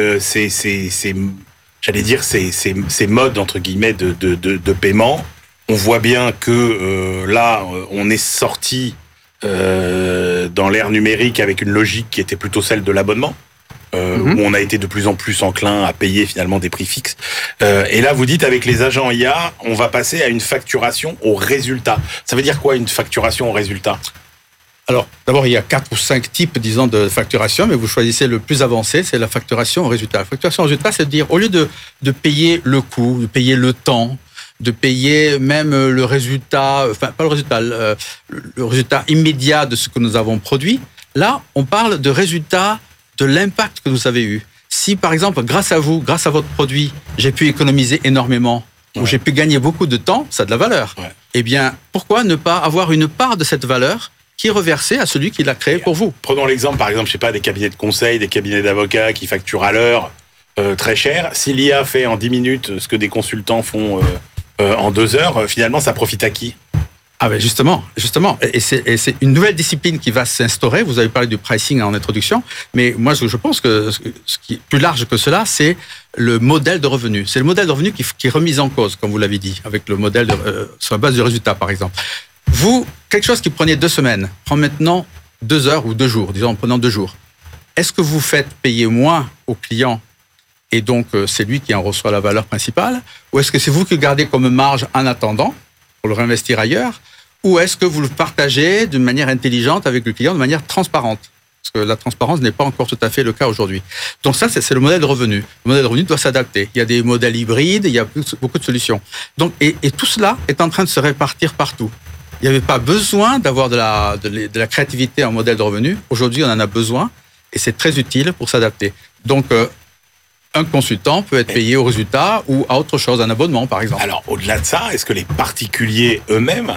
j'allais dire, ces modes, entre guillemets, de paiement, on voit bien que là, on est sorti dans l'ère numérique avec une logique qui était plutôt celle de l'abonnement. Où on a été de plus en plus enclin à payer finalement des prix fixes. Et là, vous dites, avec les agents IA, on va passer à une facturation au résultat. Ça veut dire quoi, une facturation au résultat ? Alors, d'abord, il y a 4 ou 5 types, disons, de facturation, mais vous choisissez le plus avancé, c'est la facturation au résultat. La facturation au résultat, c'est de dire, au lieu de payer le coût, de payer le temps, de payer même le résultat, enfin, pas le résultat, le résultat immédiat de ce que nous avons produit, là, on parle de résultat de l'impact que vous avez eu. Si, par exemple, grâce à vous, grâce à votre produit, j'ai pu économiser énormément, ou j'ai pu gagner beaucoup de temps, ça a de la valeur. Eh bien, pourquoi ne pas avoir une part de cette valeur qui est reversée à celui qui l'a créé pour vous ? Prenons l'exemple, par exemple, je sais pas, des cabinets de conseil, des cabinets d'avocats qui facturent à l'heure très cher. Si l'IA fait en 10 minutes ce que des consultants font en 2 heures, finalement, ça profite à qui ? Ah ben justement. Et c'est une nouvelle discipline qui va s'instaurer. Vous avez parlé du pricing en introduction, mais moi je pense que ce qui est plus large que cela, c'est le modèle de revenu. C'est le modèle de revenu qui est remis en cause, comme vous l'avez dit, avec le modèle sur la base du résultat, par exemple. Vous, quelque chose qui prenait 2 semaines, prend maintenant 2 heures ou 2 jours, disons en prenant 2 jours. Est-ce que vous faites payer moins au client et donc c'est lui qui en reçoit la valeur principale, ou est-ce que c'est vous qui gardez comme marge en attendant pour le réinvestir ailleurs, ou est-ce que vous le partagez d'une manière intelligente avec le client, de manière transparente ? Parce que la transparence n'est pas encore tout à fait le cas aujourd'hui. Donc ça, c'est le modèle de revenu. Le modèle de revenu doit s'adapter. Il y a des modèles hybrides, il y a beaucoup de solutions. Donc, et tout cela est en train de se répartir partout. Il n'y avait pas besoin d'avoir de la créativité en modèle de revenu. Aujourd'hui, on en a besoin, et c'est très utile pour s'adapter. Donc, un consultant peut être payé au résultat ou à autre chose, un abonnement par exemple. Alors, au-delà de ça, est-ce que les particuliers eux-mêmes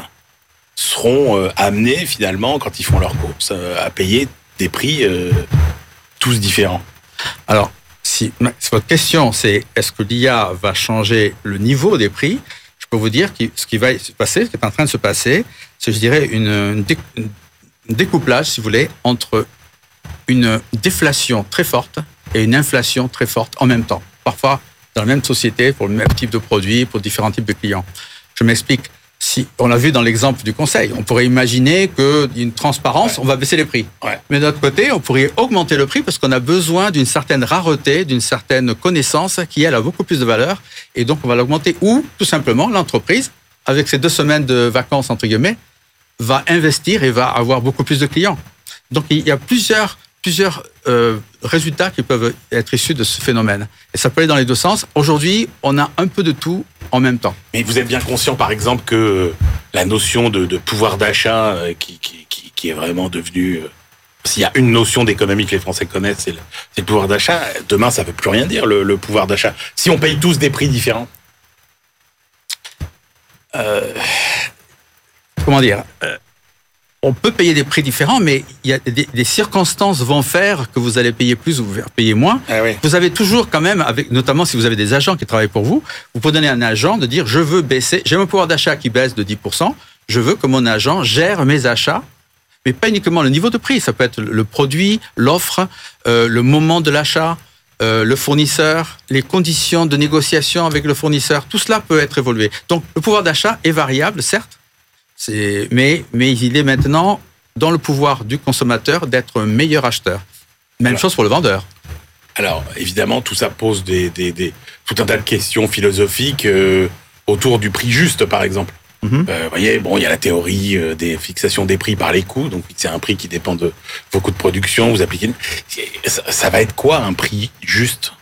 seront amenés finalement, quand ils font leurs courses, à payer des prix tous différents ? Alors, si votre question c'est est-ce que l'IA va changer le niveau des prix, je peux vous dire que ce qui va se passer, ce qui est en train de se passer, c'est, je dirais, un découplage, si vous voulez, entre une déflation très forte et une inflation très forte en même temps. Parfois, dans la même société, pour le même type de produit, pour différents types de clients. Je m'explique. Si on l'a vu dans l'exemple du conseil, on pourrait imaginer qu'une transparence, on va baisser les prix. Mais d'un autre côté, on pourrait augmenter le prix parce qu'on a besoin d'une certaine rareté, d'une certaine connaissance qui, elle, a beaucoup plus de valeur. Et donc, on va l'augmenter. Ou, tout simplement, l'entreprise, avec ses 2 semaines de vacances, entre guillemets, va investir et va avoir beaucoup plus de clients. Donc, il y a plusieurs résultats qui peuvent être issus de ce phénomène. Et ça peut aller dans les 2 sens. Aujourd'hui, on a un peu de tout en même temps. Mais vous êtes bien conscient, par exemple, que la notion de pouvoir d'achat qui est vraiment devenue S'il y a une notion d'économie que les Français connaissent, c'est le pouvoir d'achat. Demain, ça ne veut plus rien dire, le pouvoir d'achat. Si on paye tous des prix différents. Comment dire on peut payer des prix différents, mais il y a des circonstances vont faire que vous allez payer plus ou vous payer moins. Ah oui. Vous avez toujours quand même, notamment si vous avez des agents qui travaillent pour vous, vous pouvez donner à un agent de dire je veux baisser, j'ai mon pouvoir d'achat qui baisse de 10%, je veux que mon agent gère mes achats, mais pas uniquement le niveau de prix, ça peut être le produit, l'offre, le moment de l'achat, le fournisseur, les conditions de négociation avec le fournisseur, tout cela peut être évolué. Donc le pouvoir d'achat est variable, certes, mais il est maintenant dans le pouvoir du consommateur d'être un meilleur acheteur. Même chose pour le vendeur. Alors, évidemment, tout ça pose tout un tas de questions philosophiques autour du prix juste, par exemple. Vous voyez, bon, il y a la théorie des fixations des prix par les coûts, donc c'est un prix qui dépend de vos coûts de production, vous appliquez. Ça va être quoi un prix juste?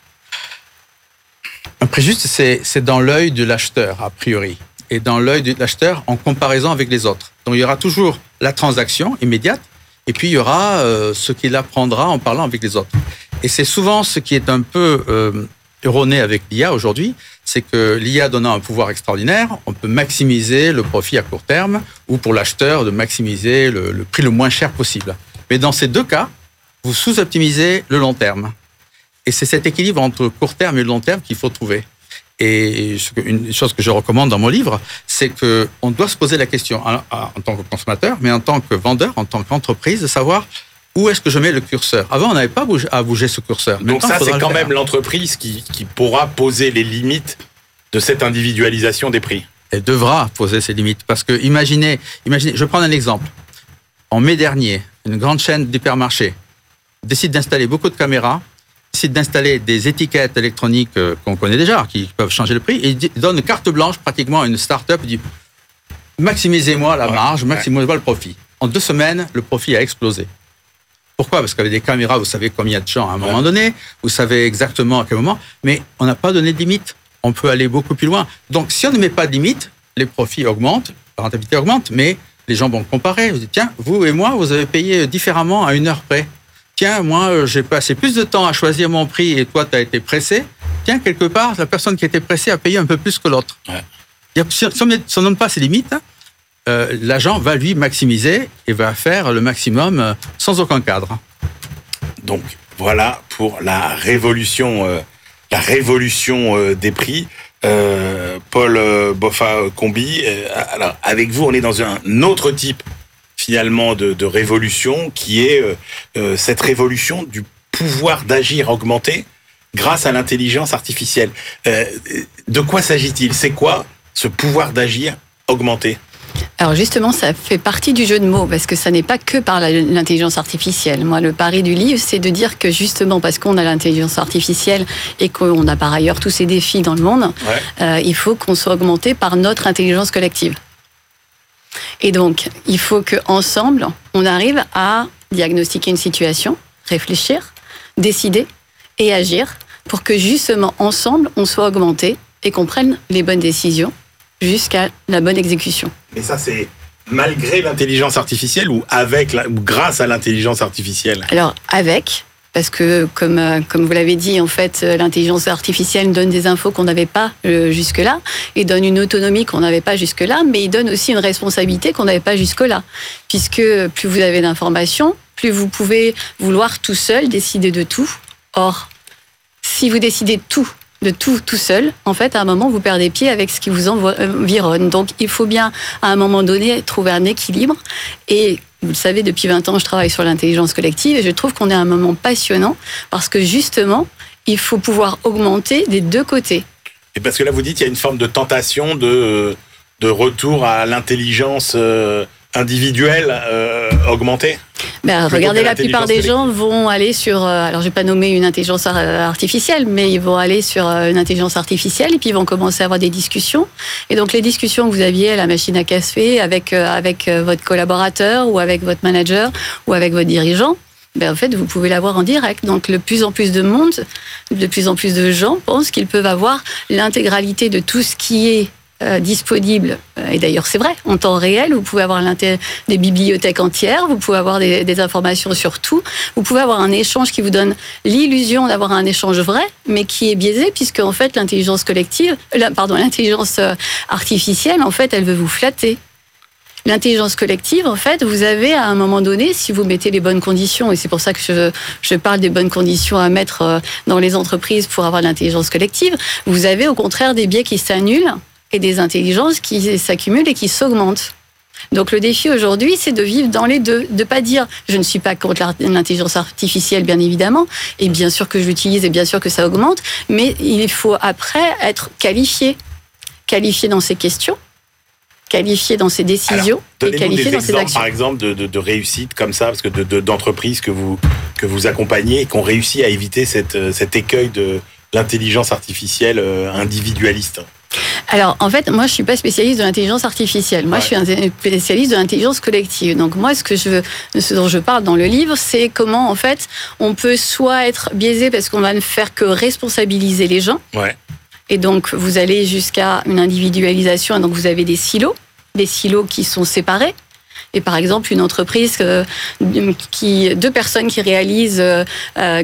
Un prix juste, c'est dans l'œil de l'acheteur, a priori. Et dans l'œil de l'acheteur en comparaison avec les autres. Donc il y aura toujours la transaction immédiate, et puis il y aura ce qu'il apprendra en parlant avec les autres. Et c'est souvent ce qui est un peu erroné avec l'IA aujourd'hui, c'est que l'IA donnant un pouvoir extraordinaire, on peut maximiser le profit à court terme, ou pour l'acheteur de maximiser le prix le moins cher possible. Mais dans ces deux cas, vous sous-optimisez le long terme. Et c'est cet équilibre entre court terme et le long terme qu'il faut trouver. Et une chose que je recommande dans mon livre, c'est qu'on doit se poser la question en tant que consommateur, mais en tant que vendeur, en tant qu'entreprise, de savoir où est-ce que je mets le curseur. Avant, on n'avait pas à bouger ce curseur. Donc ça, c'est quand même l'entreprise qui pourra poser les limites de cette individualisation des prix. Elle devra poser ses limites. Parce que imaginez, je vais prendre un exemple. En mai dernier, une grande chaîne d'hypermarchés décide d'installer beaucoup de caméras, décide d'installer des étiquettes électroniques qu'on connaît déjà, qui peuvent changer le prix, et il donne carte blanche pratiquement à une start-up, il dit maximisez-moi la marge, maximisez-moi le profit. En 2 semaines, le profit a explosé. Pourquoi? Parce qu'avec des caméras, vous savez combien il y a de gens à un moment donné, vous savez exactement à quel moment, mais on n'a pas donné de limite. On peut aller beaucoup plus loin. Donc, si on ne met pas de limite, les profits augmentent, la rentabilité augmente, mais les gens vont comparer. Vous dites, tiens, vous et moi, vous avez payé différemment à 1 heure près. Tiens, moi, j'ai passé plus de temps à choisir mon prix et toi, tu as été pressé. Tiens, quelque part, la personne qui était pressée a payé un peu plus que l'autre. Ouais. Si on ne donne pas ses limites, l'agent va lui maximiser et va faire le maximum sans aucun cadre. Donc, voilà pour la révolution des prix. Paul Boffa-Combi, alors avec vous, on est dans un autre type finalement de révolution qui est cette révolution du pouvoir d'agir augmenté grâce à l'intelligence artificielle. De quoi s'agit-il? C'est quoi ce pouvoir d'agir augmenté? Alors justement, ça fait partie du jeu de mots, parce que ça n'est pas que par l'intelligence artificielle. Moi, le pari du livre, c'est de dire que justement, parce qu'on a l'intelligence artificielle et qu'on a par ailleurs tous ces défis dans le monde, il faut qu'on soit augmenté par notre intelligence collective. Et donc, il faut qu'ensemble, on arrive à diagnostiquer une situation, réfléchir, décider et agir pour que justement, ensemble, on soit augmenté et qu'on prenne les bonnes décisions jusqu'à la bonne exécution. Et ça, c'est malgré l'intelligence artificielle ou ou grâce à l'intelligence artificielle? Alors, avec, parce que comme vous l'avez dit, en fait, l'intelligence artificielle donne des infos qu'on n'avait pas jusque-là, et donne une autonomie qu'on n'avait pas jusque-là, mais il donne aussi une responsabilité qu'on n'avait pas jusque-là. Puisque plus vous avez d'informations, plus vous pouvez vouloir tout seul décider de tout. Or, si vous décidez de tout seul, en fait, à un moment, vous perdez pied avec ce qui vous environne. Donc, il faut bien, à un moment donné, trouver un équilibre. Et vous le savez, depuis 20 ans, je travaille sur l'intelligence collective et je trouve qu'on est à un moment passionnant parce que, justement, il faut pouvoir augmenter des deux côtés. Et parce que là, vous dites qu'il y a une forme de tentation de retour à l'intelligence individuelle augmentée. Regardez, la plupart des gens vont aller sur... alors, je vais pas nommer une intelligence artificielle, mais ils vont aller sur une intelligence artificielle et puis ils vont commencer à avoir des discussions. Et donc, les discussions que vous aviez à la machine à café avec votre collaborateur ou avec votre manager ou avec votre dirigeant, en fait, vous pouvez l'avoir en direct. Donc, de plus en plus de monde, de plus en plus de gens pensent qu'ils peuvent avoir l'intégralité de tout ce qui est disponibles, et d'ailleurs c'est vrai, en temps réel. Vous pouvez avoir des bibliothèques entières, vous pouvez avoir des informations sur tout, vous pouvez avoir un échange qui vous donne l'illusion d'avoir un échange vrai, mais qui est biaisé, puisque en fait l'intelligence artificielle, en fait, elle veut vous flatter. L'intelligence collective, en fait, vous avez à un moment donné, si vous mettez les bonnes conditions, et c'est pour ça que je parle des bonnes conditions à mettre dans les entreprises pour avoir l'intelligence collective, vous avez au contraire des biais qui s'annulent et des intelligences qui s'accumulent et qui s'augmentent. Donc le défi aujourd'hui, c'est de vivre dans les deux, de pas dire je ne suis pas contre l'intelligence artificielle, bien évidemment, et bien sûr que je l'utilise et bien sûr que ça augmente, mais il faut après être qualifié dans ses questions, qualifié dans ses décisions. Alors, et qualifié dans ses actions. Par exemple, de réussite comme ça, parce que d'entreprises que vous accompagnez et qui ont réussi à éviter cet écueil de l'intelligence artificielle individualiste. Alors, en fait, moi, je suis pas spécialiste de l'intelligence artificielle. Moi, je suis un spécialiste de l'intelligence collective. Donc, moi, ce dont je parle dans le livre, c'est comment, en fait, on peut soit être biaisé parce qu'on va ne faire que responsabiliser les gens. Ouais. Et donc, vous allez jusqu'à une individualisation. Et donc, vous avez des silos qui sont séparés. Et par exemple, une entreprise, deux personnes qui réalisent un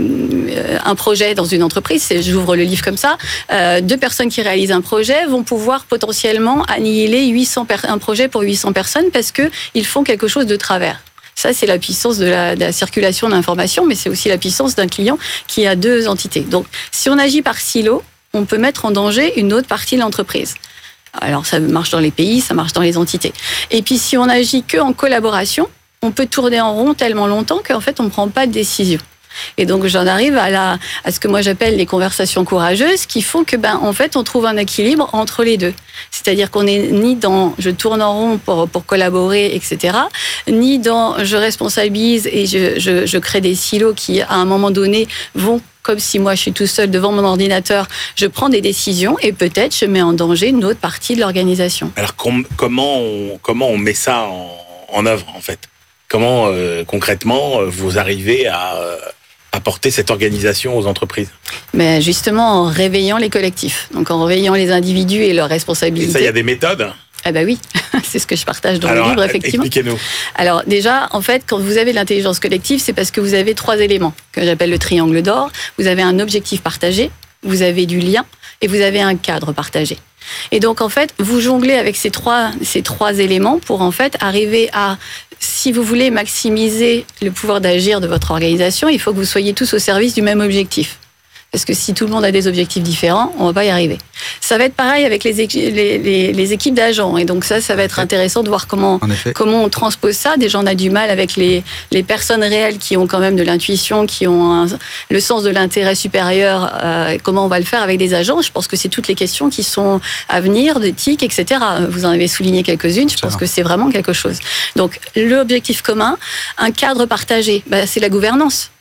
projet dans une entreprise, j'ouvre le livre comme ça, deux personnes qui réalisent un projet vont pouvoir potentiellement annihiler un projet pour 800 personnes parce qu'ils font quelque chose de travers. Ça, c'est la puissance de la circulation d'informations, mais c'est aussi la puissance d'un client qui a deux entités. Donc, si on agit par silo, on peut mettre en danger une autre partie de l'entreprise. Alors, ça marche dans les pays, ça marche dans les entités. Et puis, si on agit que en collaboration, on peut tourner en rond tellement longtemps qu'en fait, on ne prend pas de décision. Et donc, j'en arrive à ce que moi j'appelle les conversations courageuses, qui font que, en fait, on trouve un équilibre entre les deux. C'est-à-dire qu'on n'est ni dans je tourne en rond pour collaborer, etc., ni dans je responsabilise et je crée des silos qui, à un moment donné, vont, comme si moi je suis tout seul devant mon ordinateur, je prends des décisions et peut-être je mets en danger une autre partie de l'organisation. Alors, comment on met ça en œuvre, en fait ? Comment, concrètement, vous arrivez à apporter cette organisation aux entreprises? Mais justement en réveillant les collectifs, donc en réveillant les individus et leurs responsabilités. Et ça, il y a des méthodes? Ah bah oui, c'est ce que je partage dans le livre, effectivement. Expliquez-nous. Alors déjà, en fait, quand vous avez l'intelligence collective, c'est parce que vous avez 3 éléments que j'appelle le triangle d'or. Vous avez un objectif partagé, vous avez du lien et vous avez un cadre partagé. Et donc, en fait, vous jonglez avec ces trois éléments pour, en fait, arriver à, si vous voulez maximiser le pouvoir d'agir de votre organisation, il faut que vous soyez tous au service du même objectif. Parce que si tout le monde a des objectifs différents, on ne va pas y arriver. Ça va être pareil avec les équipes d'agents. Et donc ça va être intéressant de voir comment on transpose ça. Déjà, on a du mal avec les personnes réelles qui ont quand même de l'intuition, qui ont le sens de l'intérêt supérieur. Comment on va le faire avec des agents? Je pense que c'est toutes les questions qui sont à venir, d'éthique, etc. Vous en avez souligné quelques-unes. Je pense que c'est vraiment quelque chose. Donc, l'objectif commun, un cadre partagé, c'est la gouvernance.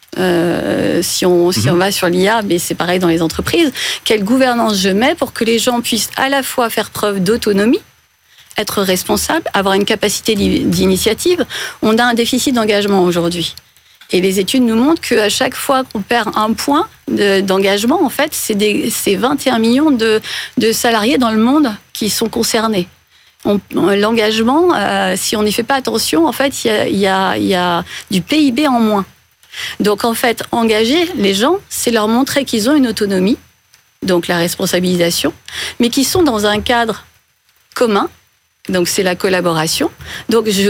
Si on va sur l'IA, mais c'est pareil dans les entreprises, quelle gouvernance je mets pour que les gens puissent à la fois faire preuve d'autonomie, être responsables, avoir une capacité d'initiative. On a un déficit d'engagement aujourd'hui. Et les études nous montrent qu'à chaque fois qu'on perd un point d'engagement, en fait, c'est 21 millions de salariés dans le monde qui sont concernés. L'engagement, si on n'y fait pas attention, en fait, il y a du PIB en moins. Donc, en fait, engager les gens, c'est leur montrer qu'ils ont une autonomie, donc la responsabilisation, mais qu'ils sont dans un cadre commun, donc c'est la collaboration. Donc, il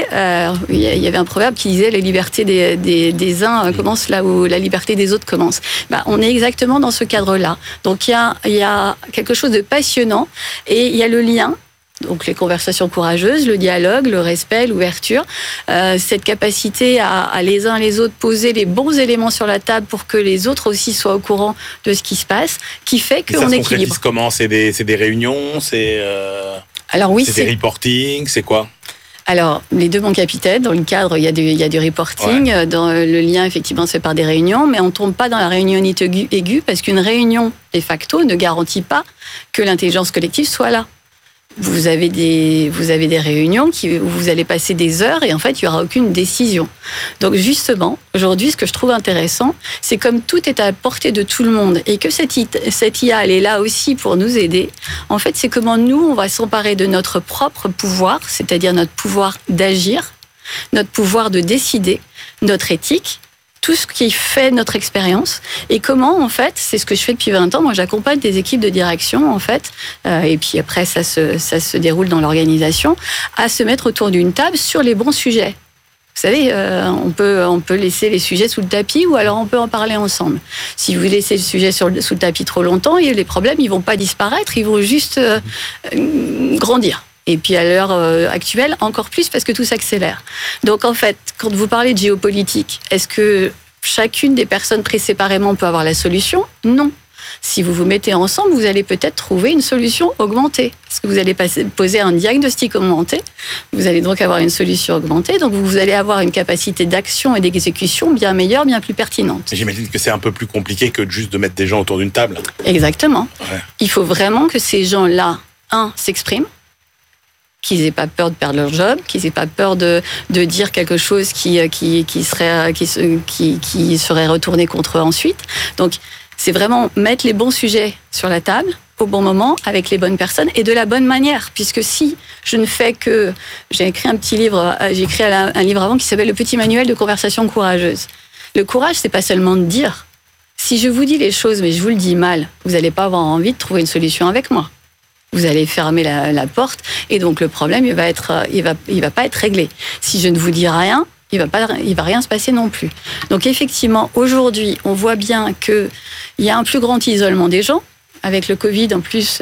y avait un proverbe qui disait « la liberté des uns commence là où la liberté des autres commence ». On est exactement dans ce cadre-là. Donc, il y a quelque chose de passionnant et il y a le lien. Donc les conversations courageuses, le dialogue, le respect, l'ouverture, cette capacité à les uns les autres poser les bons éléments sur la table pour que les autres aussi soient au courant de ce qui se passe, qui fait qu'on équilibre. Ça se concrétise comment? C'est des réunions, Alors oui, c'est des reporting, c'est quoi? Alors, les deux, mon capitaine, dans le cadre, il y a du reporting. Ouais. Dans le lien, effectivement, c'est par des réunions, mais on ne tombe pas dans la réunionnite aiguë parce qu'une réunion, de facto, ne garantit pas que l'intelligence collective soit là. vous avez des réunions où vous allez passer des heures et en fait, il n'y aura aucune décision. Donc justement, aujourd'hui, ce que je trouve intéressant, c'est comme tout est à la portée de tout le monde et que cette IA, elle est là aussi pour nous aider. En fait, c'est comment nous, on va s'emparer de notre propre pouvoir, c'est-à-dire notre pouvoir d'agir, notre pouvoir de décider, notre éthique, tout ce qui fait notre expérience et comment, en fait, c'est ce que je fais depuis 20 ans. Moi, j'accompagne des équipes de direction, en fait, et puis après, ça se déroule dans l'organisation, à se mettre autour d'une table sur les bons sujets. Vous savez, on peut laisser les sujets sous le tapis ou alors on peut en parler ensemble. Si vous laissez le sujet sous le tapis trop longtemps, les problèmes, ils vont pas disparaître, ils vont juste grandir. Et puis à l'heure actuelle, encore plus parce que tout s'accélère. Donc en fait, quand vous parlez de géopolitique, est-ce que chacune des personnes prises séparément peut avoir la solution ? Non. Si vous vous mettez ensemble, vous allez peut-être trouver une solution augmentée. Parce que vous allez poser un diagnostic augmenté, vous allez donc avoir une solution augmentée, donc vous allez avoir une capacité d'action et d'exécution bien meilleure, bien plus pertinente. J'imagine que c'est un peu plus compliqué que juste de mettre des gens autour d'une table. Exactement. Ouais. Il faut vraiment que ces gens-là, s'expriment, qu'ils n'aient pas peur de perdre leur job, qu'ils n'aient pas peur de dire quelque chose qui serait retourné contre eux ensuite. Donc, c'est vraiment mettre les bons sujets sur la table, au bon moment, avec les bonnes personnes et de la bonne manière. Puisque si je ne fais que... J'ai écrit un livre avant qui s'appelle « Le petit manuel de conversation courageuse ». Le courage, c'est pas seulement de dire. Si je vous dis les choses, mais je vous le dis mal, vous n'allez pas avoir envie de trouver une solution avec moi. Vous allez fermer la porte et donc le problème, il va pas être réglé. Si je ne vous dis rien, il va rien se passer non plus. Donc effectivement, aujourd'hui, on voit bien qu'il y a un plus grand isolement des gens. Avec le Covid, en plus,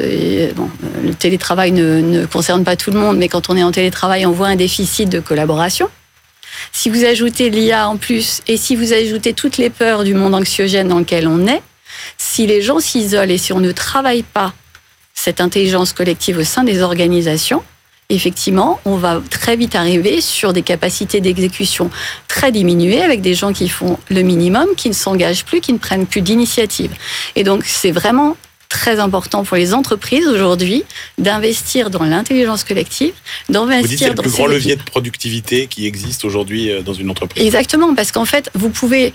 le télétravail ne concerne pas tout le monde, mais quand on est en télétravail, on voit un déficit de collaboration. Si vous ajoutez l'IA en plus, et si vous ajoutez toutes les peurs du monde anxiogène dans lequel on est, si les gens s'isolent et si on ne travaille pas cette intelligence collective au sein des organisations, effectivement, on va très vite arriver sur des capacités d'exécution très diminuées avec des gens qui font le minimum, qui ne s'engagent plus, qui ne prennent plus d'initiative. Et donc, c'est vraiment très important pour les entreprises aujourd'hui d'investir dans l'intelligence collective, d'investir dans... Vous dites que c'est le plus grand levier de productivité qui existe aujourd'hui dans une entreprise. Exactement, parce qu'en fait, vous pouvez,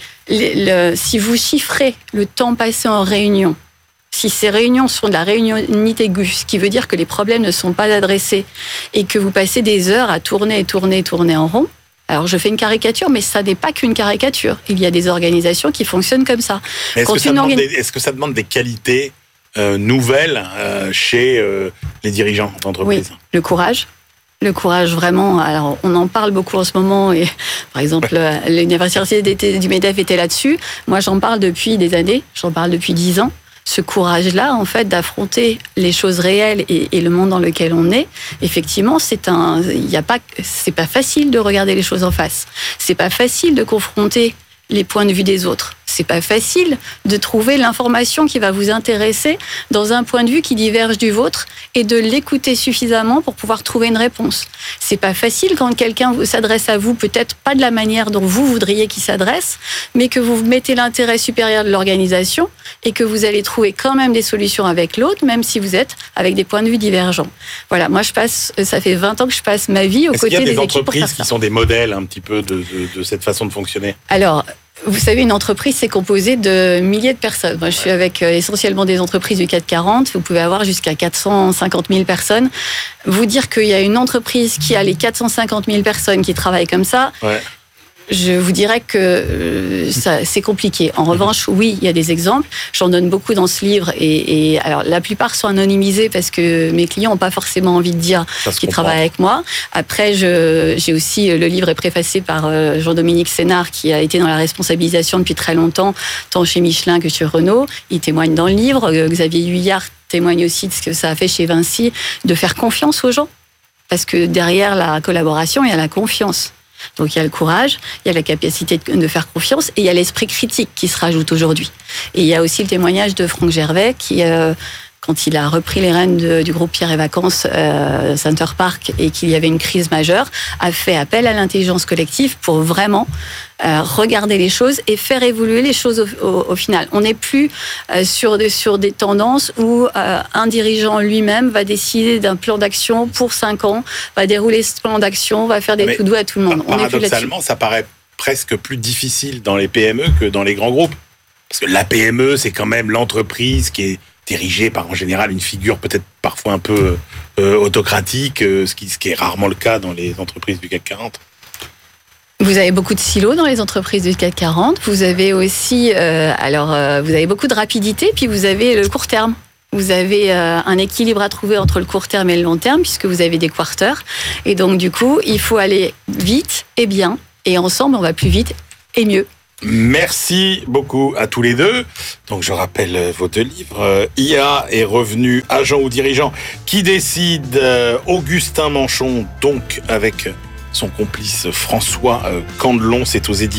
si vous chiffrez le temps passé en réunion, si ces réunions sont de la réunionite aiguë, ce qui veut dire que les problèmes ne sont pas adressés et que vous passez des heures à tourner en rond, alors je fais une caricature, mais ça n'est pas qu'une caricature. Il y a des organisations qui fonctionnent comme ça. Mais est-ce que ça demande des qualités nouvelles chez les dirigeants d'entreprise ? Oui, le courage. Le courage, vraiment. Alors, on en parle beaucoup en ce moment. Et, par exemple, l'université du MEDEF était là-dessus. Moi, j'en parle depuis des années. J'en parle depuis 10 ans. Ce courage-là, en fait, d'affronter les choses réelles et le monde dans lequel on est, effectivement, c'est pas facile de regarder les choses en face. C'est pas facile de confronter les points de vue des autres. C'est pas facile de trouver l'information qui va vous intéresser dans un point de vue qui diverge du vôtre et de l'écouter suffisamment pour pouvoir trouver une réponse. C'est pas facile quand quelqu'un s'adresse à vous, peut-être pas de la manière dont vous voudriez qu'il s'adresse, mais que vous mettez l'intérêt supérieur de l'organisation et que vous allez trouver quand même des solutions avec l'autre, même si vous êtes avec des points de vue divergents. Voilà, moi ça fait 20 ans que je passe ma vie aux côtés des équipes pour faire ça. Est-ce qu'il y a des entreprises qui sont des modèles un petit peu de cette façon de fonctionner ? Alors, vous savez, une entreprise, c'est composé de milliers de personnes. Moi, je suis avec essentiellement des entreprises du CAC 40. Vous pouvez avoir jusqu'à 450 000 personnes. Vous dire qu'il y a une entreprise qui a les 450 000 personnes qui travaillent comme ça... Ouais. Je vous dirais que c'est compliqué. En revanche, oui, il y a des exemples. J'en donne beaucoup dans ce livre. Et alors, la plupart sont anonymisés parce que mes clients n'ont pas forcément envie de dire qu'ils travaillent avec moi. Après, j'ai aussi, le livre est préfacé par Jean-Dominique Sénard, qui a été dans la responsabilisation depuis très longtemps, tant chez Michelin que chez Renault. Il témoigne dans le livre. Xavier Huyard témoigne aussi de ce que ça a fait chez Vinci, de faire confiance aux gens. Parce que derrière la collaboration, il y a la confiance. Donc il y a le courage, il y a la capacité de faire confiance et il y a l'esprit critique qui se rajoute aujourd'hui. Et il y a aussi le témoignage de Franck Gervais qui, quand il a repris les rênes du groupe Pierre et Vacances Center Park et qu'il y avait une crise majeure, a fait appel à l'intelligence collective pour vraiment regarder les choses et faire évoluer les choses au final. On n'est plus sur des tendances où un dirigeant lui-même va décider d'un plan d'action pour 5 ans, va dérouler ce plan d'action, va faire des to-do à tout le monde. Paradoxalement, ça paraît presque plus difficile dans les PME que dans les grands groupes. Parce que la PME, c'est quand même l'entreprise qui est dirigée par, en général, une figure peut-être parfois un peu autocratique, ce qui est rarement le cas dans les entreprises du CAC 40. Vous avez beaucoup de silos dans les entreprises du CAC 40. Vous avez aussi, vous avez beaucoup de rapidité, puis vous avez le court terme. Vous avez un équilibre à trouver entre le court terme et le long terme, puisque vous avez des quarters. Et donc, du coup, il faut aller vite et bien. Et ensemble, on va plus vite et mieux. Merci beaucoup à tous les deux. Donc, je rappelle vos 2 livres. IA et revenus, agent ou dirigeant qui décide. Augustin Manchon, donc, avec son complice François Candelon, c'est aux éditions